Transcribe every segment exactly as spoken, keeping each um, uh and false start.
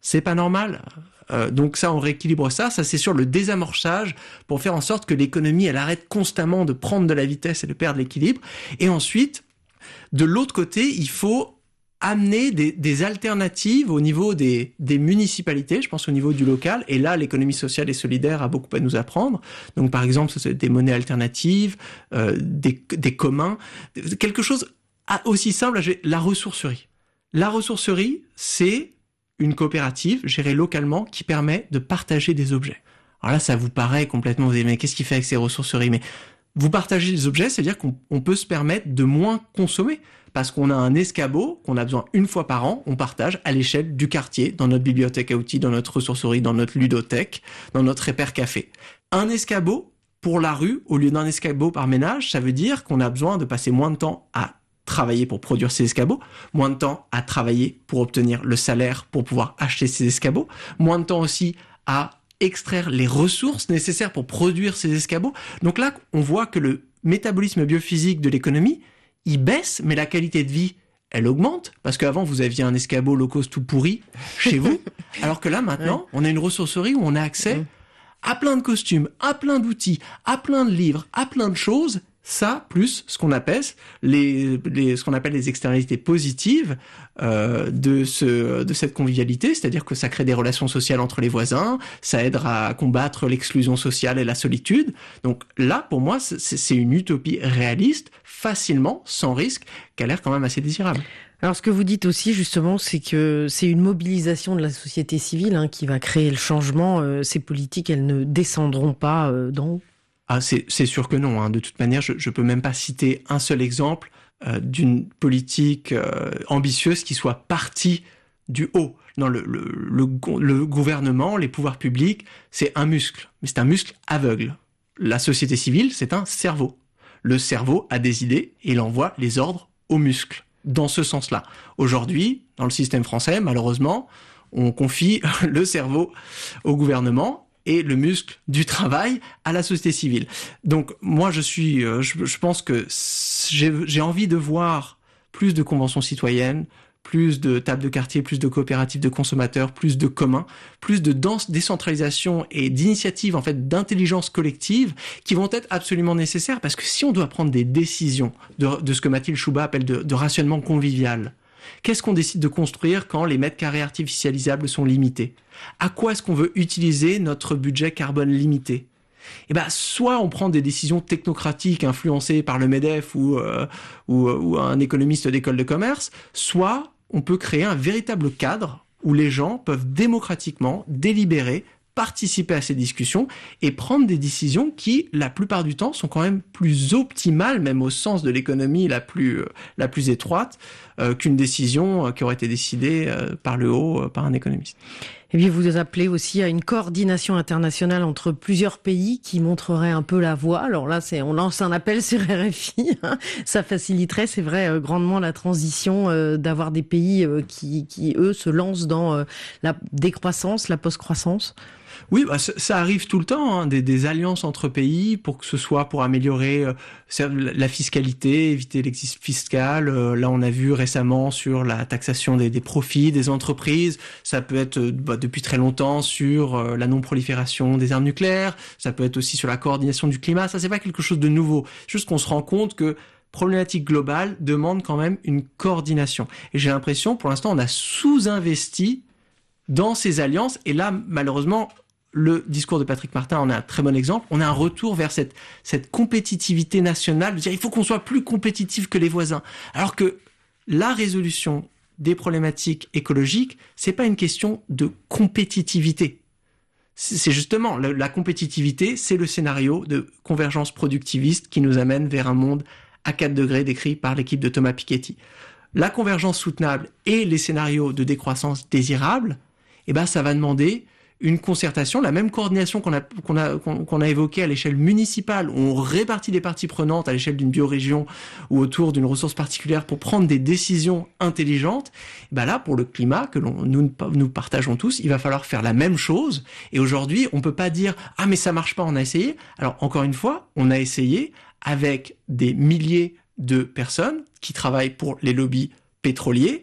C'est pas normal. Euh, donc ça, on rééquilibre ça. Ça, c'est sur le désamorçage pour faire en sorte que l'économie, elle arrête constamment de prendre de la vitesse et de perdre l'équilibre. Et ensuite, de l'autre côté, il faut amener des, des alternatives au niveau des, des municipalités, je pense au niveau du local. Et là, l'économie sociale et solidaire a beaucoup à nous apprendre. Donc, par exemple, c'est des monnaies alternatives, euh, des, des communs, quelque chose aussi simple, la ressourcerie. La ressourcerie, c'est une coopérative gérée localement qui permet de partager des objets. Alors là, ça vous paraît complètement... Vous dites, mais qu'est-ce qu'il fait avec ces ressourceries ? Mais vous partagez des objets, c'est-à-dire qu'on on peut se permettre de moins consommer. Parce qu'on a un escabeau qu'on a besoin une fois par an, on partage à l'échelle du quartier, dans notre bibliothèque à outils, dans notre ressourcerie, dans notre ludothèque, dans notre repère café. Un escabeau pour la rue, au lieu d'un escabeau par ménage, ça veut dire qu'on a besoin de passer moins de temps à travailler pour produire ces escabeaux, moins de temps à travailler pour obtenir le salaire pour pouvoir acheter ces escabeaux, moins de temps aussi à extraire les ressources nécessaires pour produire ces escabeaux. Donc là, on voit que le métabolisme biophysique de l'économie, il baisse, mais la qualité de vie, elle augmente, parce qu'avant, vous aviez un escabeau low cost tout pourri chez vous, alors que là, maintenant, ouais. on a une ressourcerie où on a accès ouais. à plein de costumes, à plein d'outils, à plein de livres, à plein de choses. Ça, plus ce qu'on appelle les, les, ce qu'on appelle les externalités positives euh, de, ce, de cette convivialité, c'est-à-dire que ça crée des relations sociales entre les voisins, ça aide à combattre l'exclusion sociale et la solitude. Donc là, pour moi, c'est, c'est une utopie réaliste, facilement, sans risque, qui a l'air quand même assez désirable. Alors, ce que vous dites aussi, justement, c'est que c'est une mobilisation de la société civile hein, qui va créer le changement. Euh, ces politiques, elles ne descendront pas euh, d'en haut. Ah, c'est, c'est sûr que non. Hein. De toute manière, je, je peux même pas citer un seul exemple euh, d'une politique euh, ambitieuse qui soit partie du haut. Non, le, le, le, le gouvernement, les pouvoirs publics, c'est un muscle, mais c'est un muscle aveugle. La société civile, c'est un cerveau. Le cerveau a des idées et il envoie les ordres aux muscles. Dans ce sens-là. Aujourd'hui, dans le système français, malheureusement, on confie le cerveau au gouvernement et le muscle du travail à la société civile. Donc moi, je suis, je, je pense que j'ai, j'ai envie de voir plus de conventions citoyennes, plus de tables de quartier, plus de coopératives de consommateurs, plus de communs, plus de décentralisation et d'initiatives en fait d'intelligence collective qui vont être absolument nécessaires parce que si on doit prendre des décisions de, de ce que Mathilde Choubat appelle de, de rationnement convivial, qu'est-ce qu'on décide de construire quand les mètres carrés artificialisables sont limités ? À quoi est-ce qu'on veut utiliser notre budget carbone limité ? Eh ben, soit on prend des décisions technocratiques influencées par le MEDEF ou, euh, ou, ou un économiste d'école de commerce, soit on peut créer un véritable cadre où les gens peuvent démocratiquement délibérer, participer à ces discussions et prendre des décisions qui, la plupart du temps, sont quand même plus optimales, même au sens de l'économie la plus, euh, la plus étroite, euh, qu'une décision euh, qui aurait été décidée euh, par le haut, euh, par un économiste. Et puis vous appelez aussi à une coordination internationale entre plusieurs pays qui montrerait un peu la voie. Alors là, c'est, on lance un appel sur R F I. Hein. Ça faciliterait, c'est vrai, euh, grandement la transition euh, d'avoir des pays euh, qui, qui, eux, se lancent dans euh, la décroissance, la post-croissance. Oui, bah, ça arrive tout le temps, hein, des, des alliances entre pays pour que ce soit pour améliorer euh, la fiscalité, éviter l'exercice fiscal. Euh, là, on a vu récemment sur la taxation des, des profits des entreprises. Ça peut être euh, bah, depuis très longtemps sur euh, la non-prolifération des armes nucléaires. Ça peut être aussi sur la coordination du climat. Ça, c'est pas quelque chose de nouveau. Juste qu'on se rend compte que problématique globale demande quand même une coordination. Et j'ai l'impression, pour l'instant, on a sous-investi dans ces alliances. Et là, malheureusement, le discours de Patrick Martin en est un très bon exemple. On a un retour vers cette, cette compétitivité nationale, de dire il faut qu'on soit plus compétitif que les voisins. Alors que la résolution des problématiques écologiques, c'est pas une question de compétitivité. C'est justement, la, la compétitivité, c'est le scénario de convergence productiviste qui nous amène vers un monde à quatre degrés décrit par l'équipe de Thomas Piketty. La convergence soutenable et les scénarios de décroissance désirables, eh ben, ça va demander une concertation, la même coordination qu'on a, qu'on a, qu'on, qu'on a évoquée à l'échelle municipale, où on répartit les parties prenantes à l'échelle d'une biorégion ou autour d'une ressource particulière pour prendre des décisions intelligentes. Ben là, pour le climat que l'on, nous, nous partageons tous, il va falloir faire la même chose. Et aujourd'hui, on peut pas dire « Ah, mais ça marche pas, on a essayé ». Alors, encore une fois, on a essayé avec des milliers de personnes qui travaillent pour les lobbies pétroliers,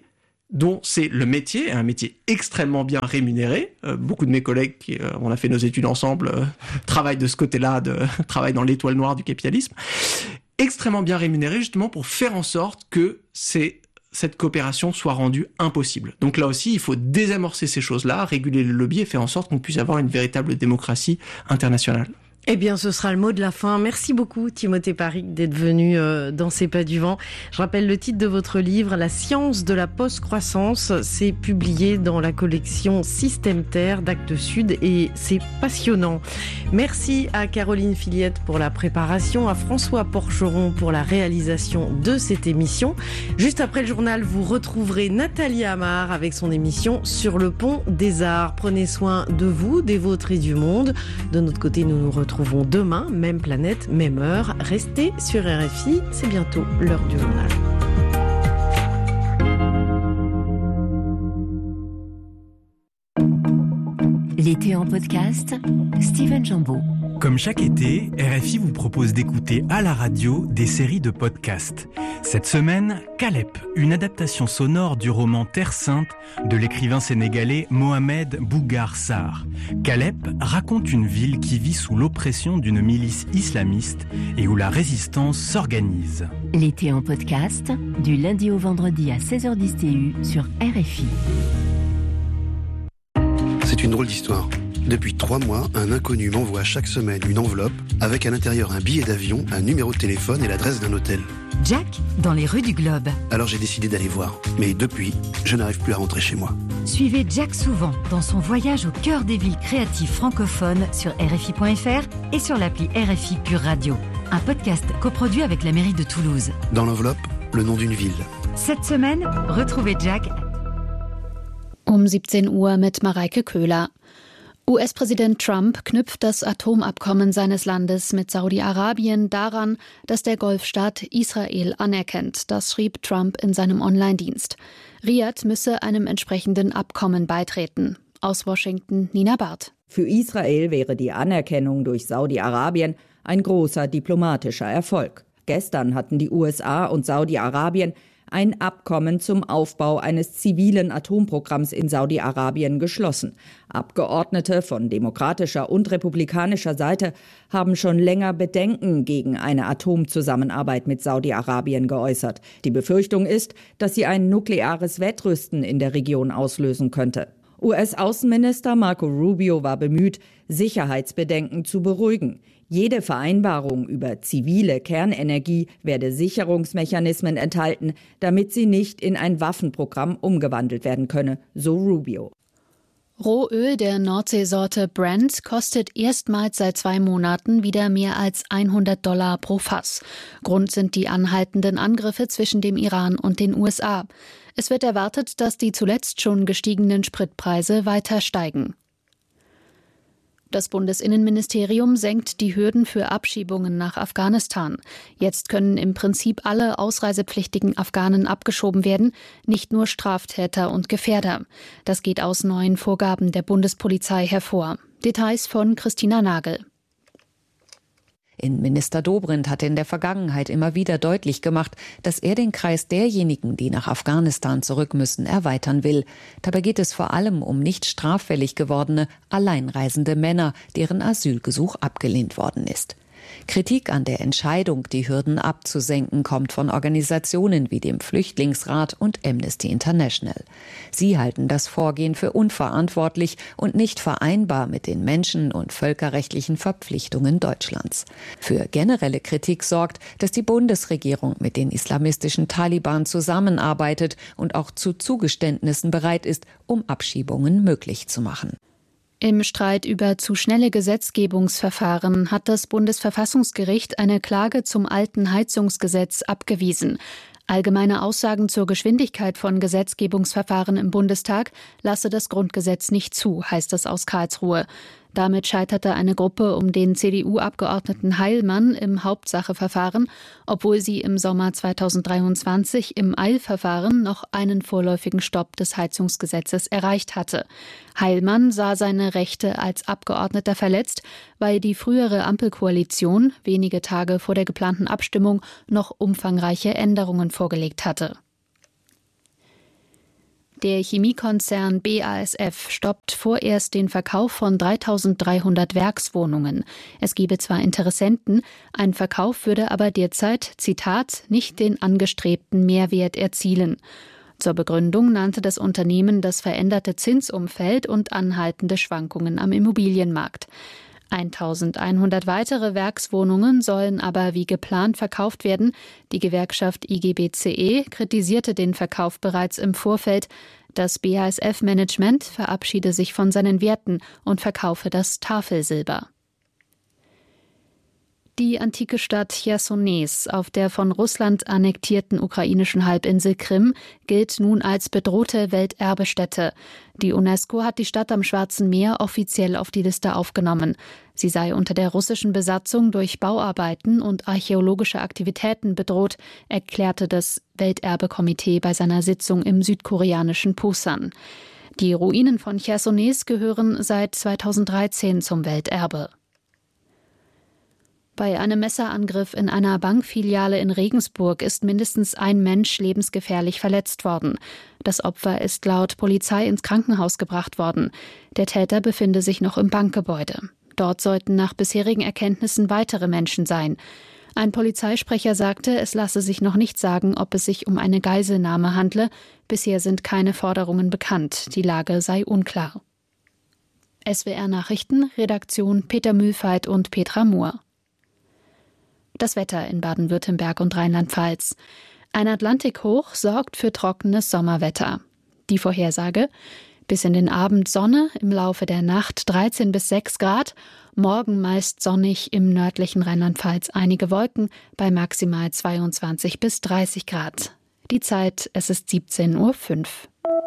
dont c'est le métier, un métier extrêmement bien rémunéré. Euh, beaucoup de mes collègues, qui, euh, on a fait nos études ensemble, euh, travaillent de ce côté-là, de, travaillent dans l'étoile noire du capitalisme, extrêmement bien rémunéré justement pour faire en sorte que c'est, cette coopération soit rendue impossible. Donc là aussi, il faut désamorcer ces choses-là, réguler le lobby et faire en sorte qu'on puisse avoir une véritable démocratie internationale. Eh bien, ce sera le mot de la fin. Merci beaucoup, Timothée Parrique, d'être venu euh, dans Ces Pas du Vent. Je rappelle le titre de votre livre, La science de la post-croissance. C'est publié dans la collection Système Terre d'Actes Sud et c'est passionnant. Merci à Caroline Filiette pour la préparation, à François Porcheron pour la réalisation de cette émission. Juste après le journal, vous retrouverez Nathalie Amar avec son émission Sur le pont des arts. Prenez soin de vous, des vôtres et du monde. De notre côté, nous nous retrouvons retrouvons demain, même planète, même heure. Restez sur R F I, c'est bientôt l'heure du journal. L'été en podcast, Steven Jambeau. Comme chaque été, R F I vous propose d'écouter à la radio des séries de podcasts. Cette semaine, Calep, une adaptation sonore du roman Terre Sainte de l'écrivain sénégalais Mohamed Bougar Sarr. Calep raconte une ville qui vit sous l'oppression d'une milice islamiste et où la résistance s'organise. L'été en podcast, du lundi au vendredi à seize heures dix T U sur R F I. C'est une drôle d'histoire. Depuis trois mois, un inconnu m'envoie chaque semaine une enveloppe avec à l'intérieur un billet d'avion, un numéro de téléphone et l'adresse d'un hôtel. Jack, dans les rues du Globe. Alors j'ai décidé d'aller voir. Mais depuis, je n'arrive plus à rentrer chez moi. Suivez Jack souvent dans son voyage au cœur des villes créatives francophones sur R F I point F R et sur l'appli R F I Pure Radio. Un podcast coproduit avec la mairie de Toulouse. Dans l'enveloppe, le nom d'une ville. Cette semaine, retrouvez Jack. Um siebzehn Uhr mit Mareike Köhler. U S-Präsident Trump knüpft das Atomabkommen seines Landes mit Saudi-Arabien daran, dass der Golfstaat Israel anerkennt. Das schrieb Trump in seinem Online-Dienst. Riad müsse einem entsprechenden Abkommen beitreten. Aus Washington, Nina Barth. Für Israel wäre die Anerkennung durch Saudi-Arabien ein großer diplomatischer Erfolg. Gestern hatten die U S A und Saudi-Arabien ein Abkommen zum Aufbau eines zivilen Atomprogramms in Saudi-Arabien geschlossen. Abgeordnete von demokratischer und republikanischer Seite haben schon länger Bedenken gegen eine Atomzusammenarbeit mit Saudi-Arabien geäußert. Die Befürchtung ist, dass sie ein nukleares Wettrüsten in der Region auslösen könnte. U S-Außenminister Marco Rubio war bemüht, Sicherheitsbedenken zu beruhigen. Jede Vereinbarung über zivile Kernenergie werde Sicherungsmechanismen enthalten, damit sie nicht in ein Waffenprogramm umgewandelt werden könne, so Rubio. Rohöl der Nordseesorte Brent kostet erstmals seit zwei Monaten wieder mehr als hundert Dollar pro Fass. Grund sind die anhaltenden Angriffe zwischen dem Iran und den U S A. Es wird erwartet, dass die zuletzt schon gestiegenen Spritpreise weiter steigen. Das Bundesinnenministerium senkt die Hürden für Abschiebungen nach Afghanistan. Jetzt können im Prinzip alle ausreisepflichtigen Afghanen abgeschoben werden, nicht nur Straftäter und Gefährder. Das geht aus neuen Vorgaben der Bundespolizei hervor. Details von Christina Nagel. Innenminister Dobrindt hatte in der Vergangenheit immer wieder deutlich gemacht, dass er den Kreis derjenigen, die nach Afghanistan zurück müssen, erweitern will. Dabei geht es vor allem um nicht straffällig gewordene, alleinreisende Männer, deren Asylgesuch abgelehnt worden ist. Kritik an der Entscheidung, die Hürden abzusenken, kommt von Organisationen wie dem Flüchtlingsrat und Amnesty International. Sie halten das Vorgehen für unverantwortlich und nicht vereinbar mit den menschen- und völkerrechtlichen Verpflichtungen Deutschlands. Für generelle Kritik sorgt, dass die Bundesregierung mit den islamistischen Taliban zusammenarbeitet und auch zu Zugeständnissen bereit ist, um Abschiebungen möglich zu machen. Im Streit über zu schnelle Gesetzgebungsverfahren hat das Bundesverfassungsgericht eine Klage zum alten Heizungsgesetz abgewiesen. Allgemeine Aussagen zur Geschwindigkeit von Gesetzgebungsverfahren im Bundestag lasse das Grundgesetz nicht zu, heißt es aus Karlsruhe. Damit scheiterte eine Gruppe um den C D U-Abgeordneten Heilmann im Hauptsacheverfahren, obwohl sie im Sommer zweitausenddreiundzwanzig im Eilverfahren noch einen vorläufigen Stopp des Heizungsgesetzes erreicht hatte. Heilmann sah seine Rechte als Abgeordneter verletzt, weil die frühere Ampelkoalition wenige Tage vor der geplanten Abstimmung noch umfangreiche Änderungen vorgelegt hatte. Der Chemiekonzern B A S F stoppt vorerst den Verkauf von dreitausenddreihundert Werkswohnungen. Es gebe zwar Interessenten, ein Verkauf würde aber derzeit, Zitat, nicht den angestrebten Mehrwert erzielen. Zur Begründung nannte das Unternehmen das veränderte Zinsumfeld und anhaltende Schwankungen am Immobilienmarkt. eintausendeinhundert weitere Werkswohnungen sollen aber wie geplant verkauft werden. Die Gewerkschaft I G B C E kritisierte den Verkauf bereits im Vorfeld. Das B A S F-Management verabschiede sich von seinen Werten und verkaufe das Tafelsilber. Die antike Stadt Chersones auf der von Russland annektierten ukrainischen Halbinsel Krim gilt nun als bedrohte Welterbestätte. Die UNESCO hat die Stadt am Schwarzen Meer offiziell auf die Liste aufgenommen. Sie sei unter der russischen Besatzung durch Bauarbeiten und archäologische Aktivitäten bedroht, erklärte das Welterbekomitee bei seiner Sitzung im südkoreanischen Pusan. Die Ruinen von Chersones gehören seit zweitausenddreizehn zum Welterbe. Bei einem Messerangriff in einer Bankfiliale in Regensburg ist mindestens ein Mensch lebensgefährlich verletzt worden. Das Opfer ist laut Polizei ins Krankenhaus gebracht worden. Der Täter befinde sich noch im Bankgebäude. Dort sollten nach bisherigen Erkenntnissen weitere Menschen sein. Ein Polizeisprecher sagte, es lasse sich noch nicht sagen, ob es sich um eine Geiselnahme handle. Bisher sind keine Forderungen bekannt. Die Lage sei unklar. S W R Nachrichten, Redaktion Peter Mühlfeit und Petra Mohr. Das Wetter in Baden-Württemberg und Rheinland-Pfalz. Ein Atlantikhoch sorgt für trockenes Sommerwetter. Die Vorhersage: bis in den Abend Sonne, im Laufe der Nacht dreizehn bis sechs Grad, morgen meist sonnig, im nördlichen Rheinland-Pfalz einige Wolken, bei maximal zweiundzwanzig bis dreißig Grad. Die Zeit, es ist siebzehn Uhr fünf.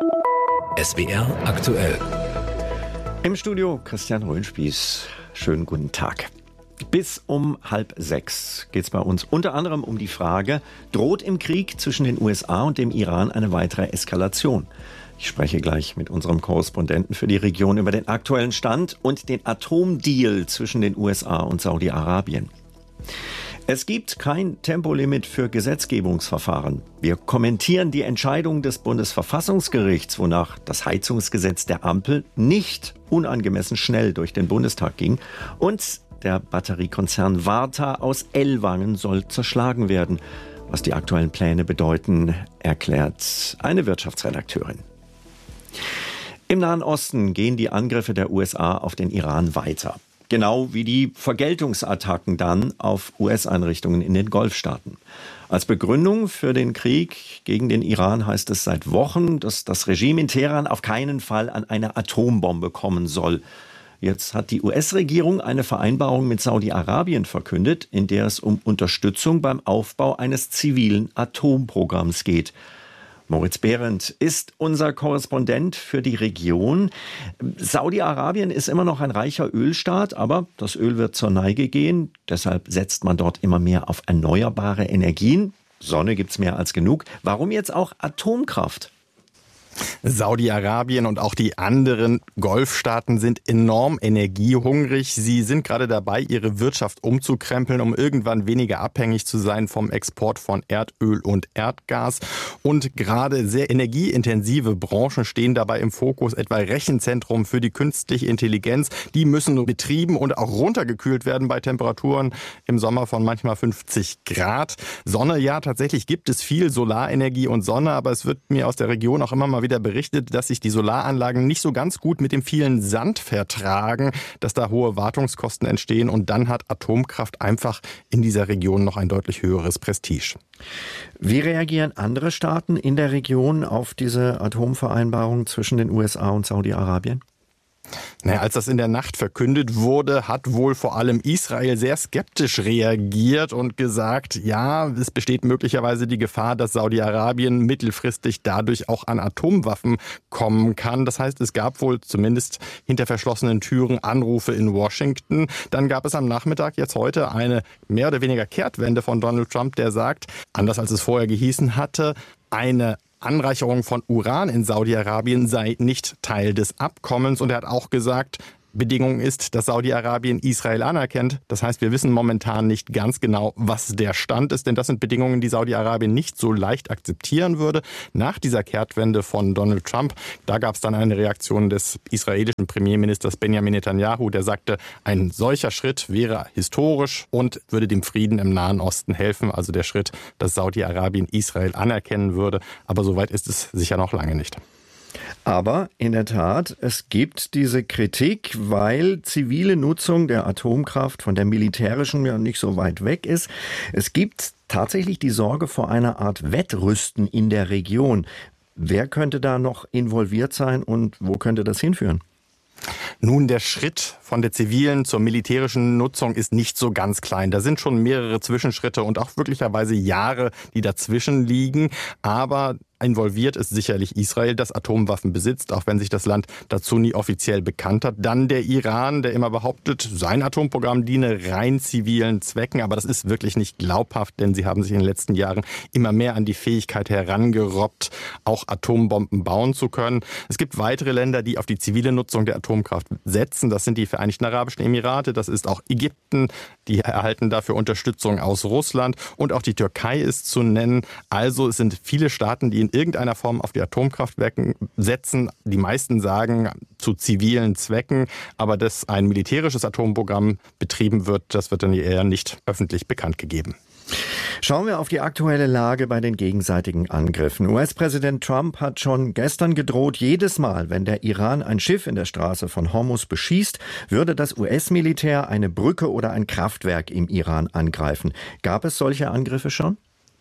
S W R aktuell. Im Studio Christian Röhnspieß. Schönen guten Tag. Bis um halb sechs geht es bei uns unter anderem um die Frage, droht im Krieg zwischen den U S A und dem Iran eine weitere Eskalation? Ich spreche gleich mit unserem Korrespondenten für die Region über den aktuellen Stand und den Atomdeal zwischen den U S A und Saudi-Arabien. Es gibt kein Tempolimit für Gesetzgebungsverfahren. Wir kommentieren die Entscheidung des Bundesverfassungsgerichts, wonach das Heizungsgesetz der Ampel nicht unangemessen schnell durch den Bundestag ging. Und der Batteriekonzern Varta aus Ellwangen soll zerschlagen werden. Was die aktuellen Pläne bedeuten, erklärt eine Wirtschaftsredakteurin. Im Nahen Osten gehen die Angriffe der U S A auf den Iran weiter. Genau wie die Vergeltungsattacken dann auf U S-Einrichtungen in den Golfstaaten. Als Begründung für den Krieg gegen den Iran heißt es seit Wochen, dass das Regime in Teheran auf keinen Fall an eine Atombombe kommen soll. Jetzt hat die U S-Regierung eine Vereinbarung mit Saudi-Arabien verkündet, in der es um Unterstützung beim Aufbau eines zivilen Atomprogramms geht. Moritz Behrendt ist unser Korrespondent für die Region. Saudi-Arabien ist immer noch ein reicher Ölstaat, aber das Öl wird zur Neige gehen. Deshalb setzt man dort immer mehr auf erneuerbare Energien. Sonne gibt's mehr als genug. Warum jetzt auch Atomkraft? Saudi-Arabien und auch die anderen Golfstaaten sind enorm energiehungrig. Sie sind gerade dabei, ihre Wirtschaft umzukrempeln, um irgendwann weniger abhängig zu sein vom Export von Erdöl und Erdgas. Und gerade sehr energieintensive Branchen stehen dabei im Fokus, etwa Rechenzentrum für die künstliche Intelligenz. Die müssen betrieben und auch runtergekühlt werden bei Temperaturen im Sommer von manchmal fünfzig Grad. Sonne, ja, tatsächlich gibt es viel Solarenergie und Sonne, aber es wird mir aus der Region auch immer mal wieder berichtet, dass sich die Solaranlagen nicht so ganz gut mit dem vielen Sand vertragen, dass da hohe Wartungskosten entstehen und dann hat Atomkraft einfach in dieser Region noch ein deutlich höheres Prestige. Wie reagieren andere Staaten in der Region auf diese Atomvereinbarung zwischen den U S A und Saudi-Arabien? Naja, als das in der Nacht verkündet wurde, hat wohl vor allem Israel sehr skeptisch reagiert und gesagt, ja, es besteht möglicherweise die Gefahr, dass Saudi-Arabien mittelfristig dadurch auch an Atomwaffen kommen kann. Das heißt, es gab wohl zumindest hinter verschlossenen Türen Anrufe in Washington. Dann gab es am Nachmittag jetzt heute eine mehr oder weniger Kehrtwende von Donald Trump, der sagt, anders als es vorher gehießen hatte, eine Anreicherung von Uran in Saudi-Arabien sei nicht Teil des Abkommens. Und er hat auch gesagt, Bedingung ist, dass Saudi-Arabien Israel anerkennt. Das heißt, wir wissen momentan nicht ganz genau, was der Stand ist, denn das sind Bedingungen, die Saudi-Arabien nicht so leicht akzeptieren würde. Nach dieser Kehrtwende von Donald Trump, da gab es dann eine Reaktion des israelischen Premierministers Benjamin Netanyahu, der sagte, ein solcher Schritt wäre historisch und würde dem Frieden im Nahen Osten helfen. Also der Schritt, dass Saudi-Arabien Israel anerkennen würde. Aber soweit ist es sicher noch lange nicht. Aber in der Tat, es gibt diese Kritik, weil zivile Nutzung der Atomkraft von der militärischen ja nicht so weit weg ist. Es gibt tatsächlich die Sorge vor einer Art Wettrüsten in der Region. Wer könnte da noch involviert sein und wo könnte das hinführen? Nun, der Schritt von der zivilen zur militärischen Nutzung ist nicht so ganz klein. Da sind schon mehrere Zwischenschritte und auch wirklicherweise Jahre, die dazwischen liegen. Aber involviert ist sicherlich Israel, das Atomwaffen besitzt, auch wenn sich das Land dazu nie offiziell bekannt hat. Dann der Iran, der immer behauptet, sein Atomprogramm diene rein zivilen Zwecken. Aber das ist wirklich nicht glaubhaft, denn sie haben sich in den letzten Jahren immer mehr an die Fähigkeit herangerobbt, auch Atombomben bauen zu können. Es gibt weitere Länder, die auf die zivile Nutzung der Atomkraft setzen. Das sind die Vereinigten Arabischen Emirate, das ist auch Ägypten. Die erhalten dafür Unterstützung aus Russland. Und auch die Türkei ist zu nennen. Also es sind viele Staaten, die in irgendeiner Form auf die Atomkraftwerke setzen. Die meisten sagen zu zivilen Zwecken, aber dass ein militärisches Atomprogramm betrieben wird, das wird dann eher nicht öffentlich bekannt gegeben. Schauen wir auf die aktuelle Lage bei den gegenseitigen Angriffen. U S-Präsident Trump hat schon gestern gedroht, jedes Mal, wenn der Iran ein Schiff in der Straße von Hormuz beschießt, würde das U S-Militär eine Brücke oder ein Kraftwerk im Iran angreifen. Gab es solche Angriffe schon?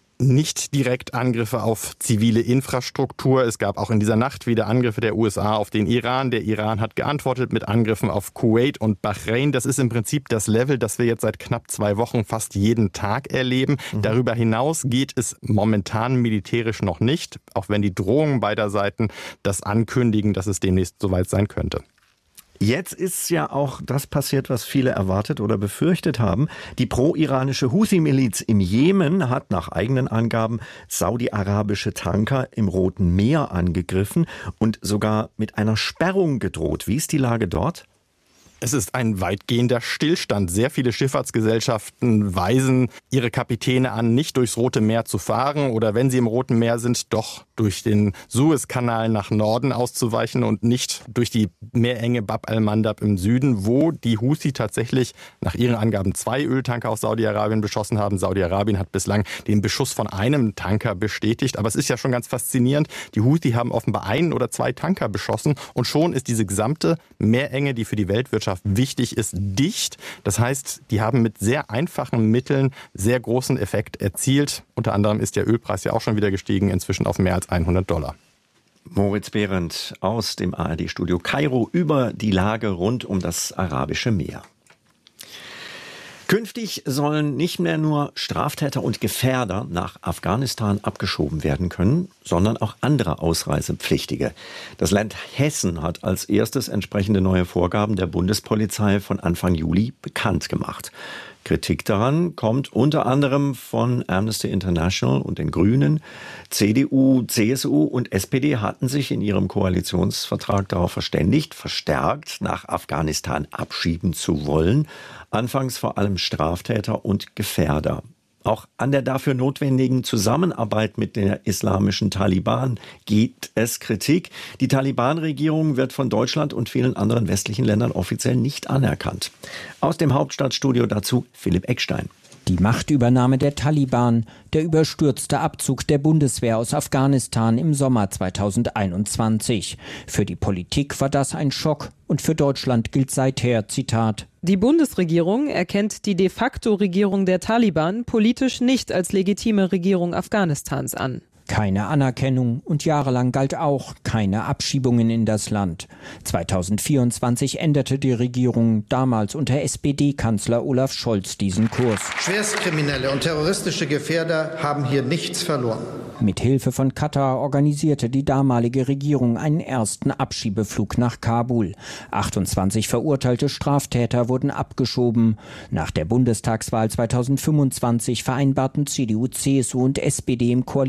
Nicht direkt Angriffe auf zivile Infrastruktur. Es gab auch in dieser Nacht wieder Angriffe der U S A auf den Iran. Der Iran hat geantwortet mit Angriffen auf Kuwait und Bahrain. Das ist im Prinzip das Level, das wir jetzt seit knapp zwei Wochen fast jeden Tag erleben. Mhm. Darüber hinaus geht es momentan militärisch noch nicht, auch wenn die Drohungen beider Seiten das ankündigen, dass es demnächst soweit sein könnte. Jetzt ist ja auch das passiert, was viele erwartet oder befürchtet haben. Die pro-iranische Houthi-Miliz im Jemen hat nach eigenen Angaben saudi-arabische Tanker im Roten Meer angegriffen und sogar mit einer Sperrung gedroht. Wie ist die Lage dort? Es ist ein weitgehender Stillstand. Sehr viele Schifffahrtsgesellschaften weisen ihre Kapitäne an, nicht durchs Rote Meer zu fahren oder wenn sie im Roten Meer sind, doch durch den Suezkanal nach Norden auszuweichen und nicht durch die Meerenge Bab al-Mandab im Süden, wo die Houthi tatsächlich nach ihren Angaben zwei Öltanker aus Saudi-Arabien beschossen haben. Saudi-Arabien hat bislang den Beschuss von einem Tanker bestätigt. Aber es ist ja schon ganz faszinierend. Die Houthi haben offenbar einen oder zwei Tanker beschossen und schon ist diese gesamte Meerenge, die für die Weltwirtschaft wichtig ist, dicht. Das heißt, die haben mit sehr einfachen Mitteln sehr großen Effekt erzielt. Unter anderem ist der Ölpreis ja auch schon wieder gestiegen, inzwischen auf mehr als hundert Dollar. Moritz Behrendt aus dem A R D-Studio Kairo über die Lage rund um das Arabische Meer. Künftig sollen nicht mehr nur Straftäter und Gefährder nach Afghanistan abgeschoben werden können, sondern auch andere Ausreisepflichtige. Das Land Hessen hat als erstes entsprechende neue Vorgaben der Bundespolizei von Anfang Juli bekannt gemacht. Kritik daran kommt unter anderem von Amnesty International und den Grünen. C D U, C S U und S P D hatten sich in ihrem Koalitionsvertrag darauf verständigt, verstärkt nach Afghanistan abschieben zu wollen. Anfangs vor allem Straftäter und Gefährder. Auch an der dafür notwendigen Zusammenarbeit mit der islamischen Taliban gibt es Kritik. Die Taliban-Regierung wird von Deutschland und vielen anderen westlichen Ländern offiziell nicht anerkannt. Aus dem Hauptstadtstudio dazu Philipp Eckstein. Die Machtübernahme der Taliban, der überstürzte Abzug der Bundeswehr aus Afghanistan im Sommer zweitausendeinundzwanzig. Für die Politik war das ein Schock und für Deutschland gilt seither, Zitat: Die Bundesregierung erkennt die de facto Regierung der Taliban politisch nicht als legitime Regierung Afghanistans an. Keine Anerkennung und jahrelang galt auch keine Abschiebungen in das Land. zweitausendvierundzwanzig änderte die Regierung damals unter S P D-Kanzler Olaf Scholz diesen Kurs. Schwerstkriminelle und terroristische Gefährder haben hier nichts verloren. Mit Hilfe von Katar organisierte die damalige Regierung einen ersten Abschiebeflug nach Kabul. achtundzwanzig verurteilte Straftäter wurden abgeschoben. Nach der Bundestagswahl zweitausendfünfundzwanzig vereinbarten C D U, C S U und S P D im Koalitionsvertrag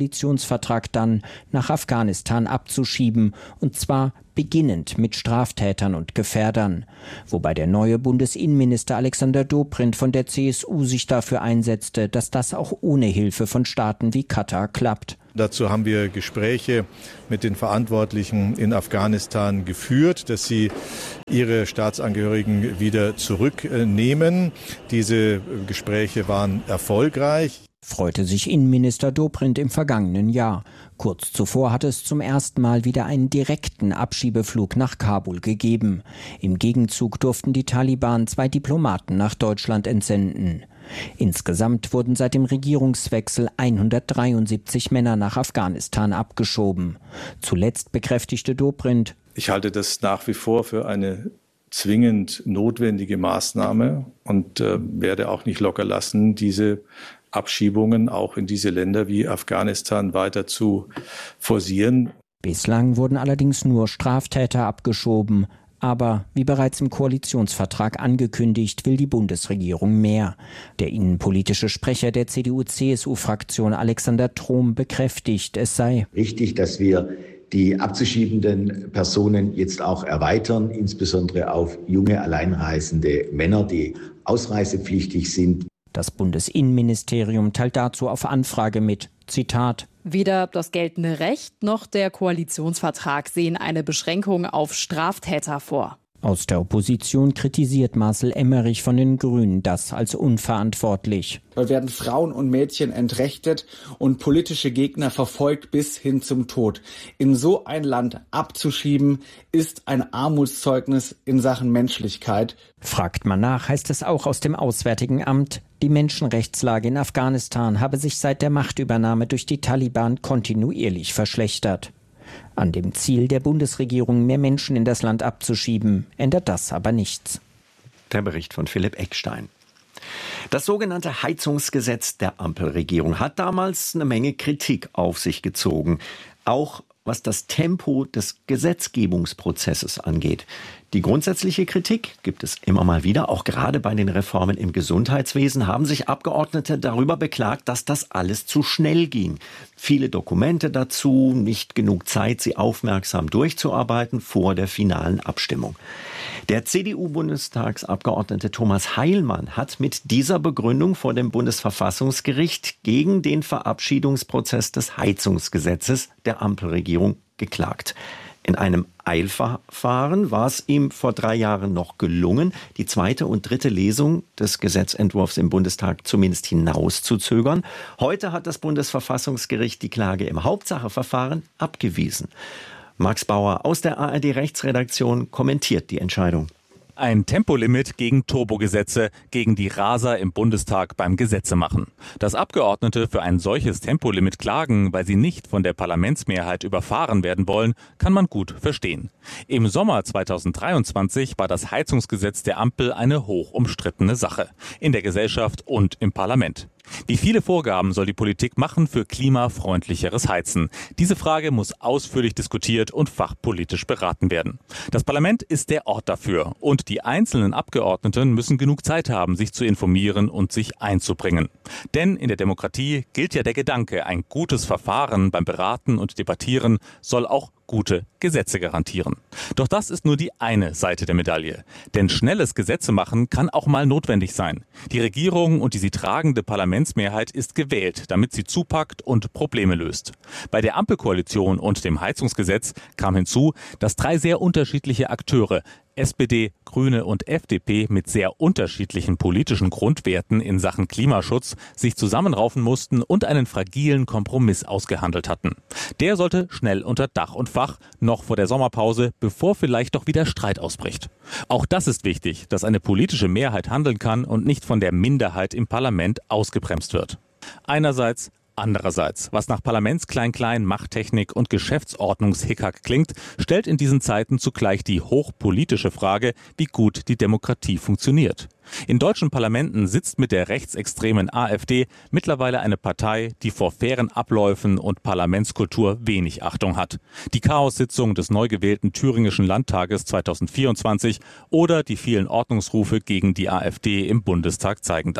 Koalitionsvertrag dann, nach Afghanistan abzuschieben, und zwar beginnend mit Straftätern und Gefährdern. Wobei der neue Bundesinnenminister Alexander Dobrindt von der C S U sich dafür einsetzte, dass das auch ohne Hilfe von Staaten wie Katar klappt. Dazu haben wir Gespräche mit den Verantwortlichen in Afghanistan geführt, dass sie ihre Staatsangehörigen wieder zurücknehmen. Diese Gespräche waren erfolgreich. Freute sich Innenminister Dobrindt im vergangenen Jahr. Kurz zuvor hatte es zum ersten Mal wieder einen direkten Abschiebeflug nach Kabul gegeben. Im Gegenzug durften die Taliban zwei Diplomaten nach Deutschland entsenden. Insgesamt wurden seit dem Regierungswechsel hundertdreiundsiebzig Männer nach Afghanistan abgeschoben. Zuletzt bekräftigte Dobrindt: Ich halte das nach wie vor für eine zwingend notwendige Maßnahme und äh, werde auch nicht locker lassen, diese Abschiebungen auch in diese Länder wie Afghanistan weiter zu forcieren. Bislang wurden allerdings nur Straftäter abgeschoben. Aber wie bereits im Koalitionsvertrag angekündigt, will die Bundesregierung mehr. Der innenpolitische Sprecher der C D U-C S U-Fraktion Alexander Trom bekräftigt, es sei wichtig, dass wir die abzuschiebenden Personen jetzt auch erweitern, insbesondere auf junge alleinreisende Männer, die ausreisepflichtig sind. Das Bundesinnenministerium teilt dazu auf Anfrage mit, Zitat: Weder das geltende Recht noch der Koalitionsvertrag sehen eine Beschränkung auf Straftäter vor. Aus der Opposition kritisiert Marcel Emmerich von den Grünen das als unverantwortlich. Da werden Frauen und Mädchen entrechtet und politische Gegner verfolgt bis hin zum Tod. In so ein Land abzuschieben, ist ein Armutszeugnis in Sachen Menschlichkeit. Fragt man nach, heißt es auch aus dem Auswärtigen Amt, die Menschenrechtslage in Afghanistan habe sich seit der Machtübernahme durch die Taliban kontinuierlich verschlechtert. An dem Ziel der Bundesregierung, mehr Menschen in das Land abzuschieben, ändert das aber nichts. Der Bericht von Philipp Eckstein. Das sogenannte Heizungsgesetz der Ampelregierung hat damals eine Menge Kritik auf sich gezogen. Auch was das Tempo des Gesetzgebungsprozesses angeht. Die grundsätzliche Kritik gibt es immer mal wieder, auch gerade bei den Reformen im Gesundheitswesen haben sich Abgeordnete darüber beklagt, dass das alles zu schnell ging. Viele Dokumente dazu, nicht genug Zeit, sie aufmerksam durchzuarbeiten vor der finalen Abstimmung. Der C D U-Bundestagsabgeordnete Thomas Heilmann hat mit dieser Begründung vor dem Bundesverfassungsgericht gegen den Verabschiedungsprozess des Heizungsgesetzes der Ampelregierung geklagt. In einem Eilverfahren war es ihm vor drei Jahren noch gelungen, die zweite und dritte Lesung des Gesetzentwurfs im Bundestag zumindest hinauszuzögern. Heute hat das Bundesverfassungsgericht die Klage im Hauptsacheverfahren abgewiesen. Max Bauer aus der A R D-Rechtsredaktion kommentiert die Entscheidung. Ein Tempolimit gegen Turbogesetze, gegen die Raser im Bundestag beim Gesetzemachen. Dass Abgeordnete für ein solches Tempolimit klagen, weil sie nicht von der Parlamentsmehrheit überfahren werden wollen, kann man gut verstehen. Im Sommer zweitausenddreiundzwanzig war das Heizungsgesetz der Ampel eine hoch umstrittene Sache. In der Gesellschaft und im Parlament. Wie viele Vorgaben soll die Politik machen für klimafreundlicheres Heizen? Diese Frage muss ausführlich diskutiert und fachpolitisch beraten werden. Das Parlament ist der Ort dafür und die einzelnen Abgeordneten müssen genug Zeit haben, sich zu informieren und sich einzubringen. Denn in der Demokratie gilt ja der Gedanke, ein gutes Verfahren beim Beraten und Debattieren soll auch gute Gesetze garantieren. Doch das ist nur die eine Seite der Medaille. Denn schnelles Gesetzemachen kann auch mal notwendig sein. Die Regierung und die sie tragende Parlamentsmehrheit ist gewählt, damit sie zupackt und Probleme löst. Bei der Ampelkoalition und dem Heizungsgesetz kam hinzu, dass drei sehr unterschiedliche Akteure, S P D, Grüne und F D P mit sehr unterschiedlichen politischen Grundwerten in Sachen Klimaschutz sich zusammenraufen mussten und einen fragilen Kompromiss ausgehandelt hatten. Der sollte schnell unter Dach und Fach, noch vor der Sommerpause, bevor vielleicht doch wieder Streit ausbricht. Auch das ist wichtig, dass eine politische Mehrheit handeln kann und nicht von der Minderheit im Parlament ausgebremst wird. Einerseits Andererseits, was nach Parlamentsklein-Klein, Machttechnik und Geschäftsordnungshickhack klingt, stellt in diesen Zeiten zugleich die hochpolitische Frage, wie gut die Demokratie funktioniert. In deutschen Parlamenten sitzt mit der rechtsextremen AfD mittlerweile eine Partei, die vor fairen Abläufen und Parlamentskultur wenig Achtung hat. Die Chaossitzung des neu gewählten thüringischen Landtages zweitausendvierundzwanzig oder die vielen Ordnungsrufe gegen die AfD im Bundestag zeigen das.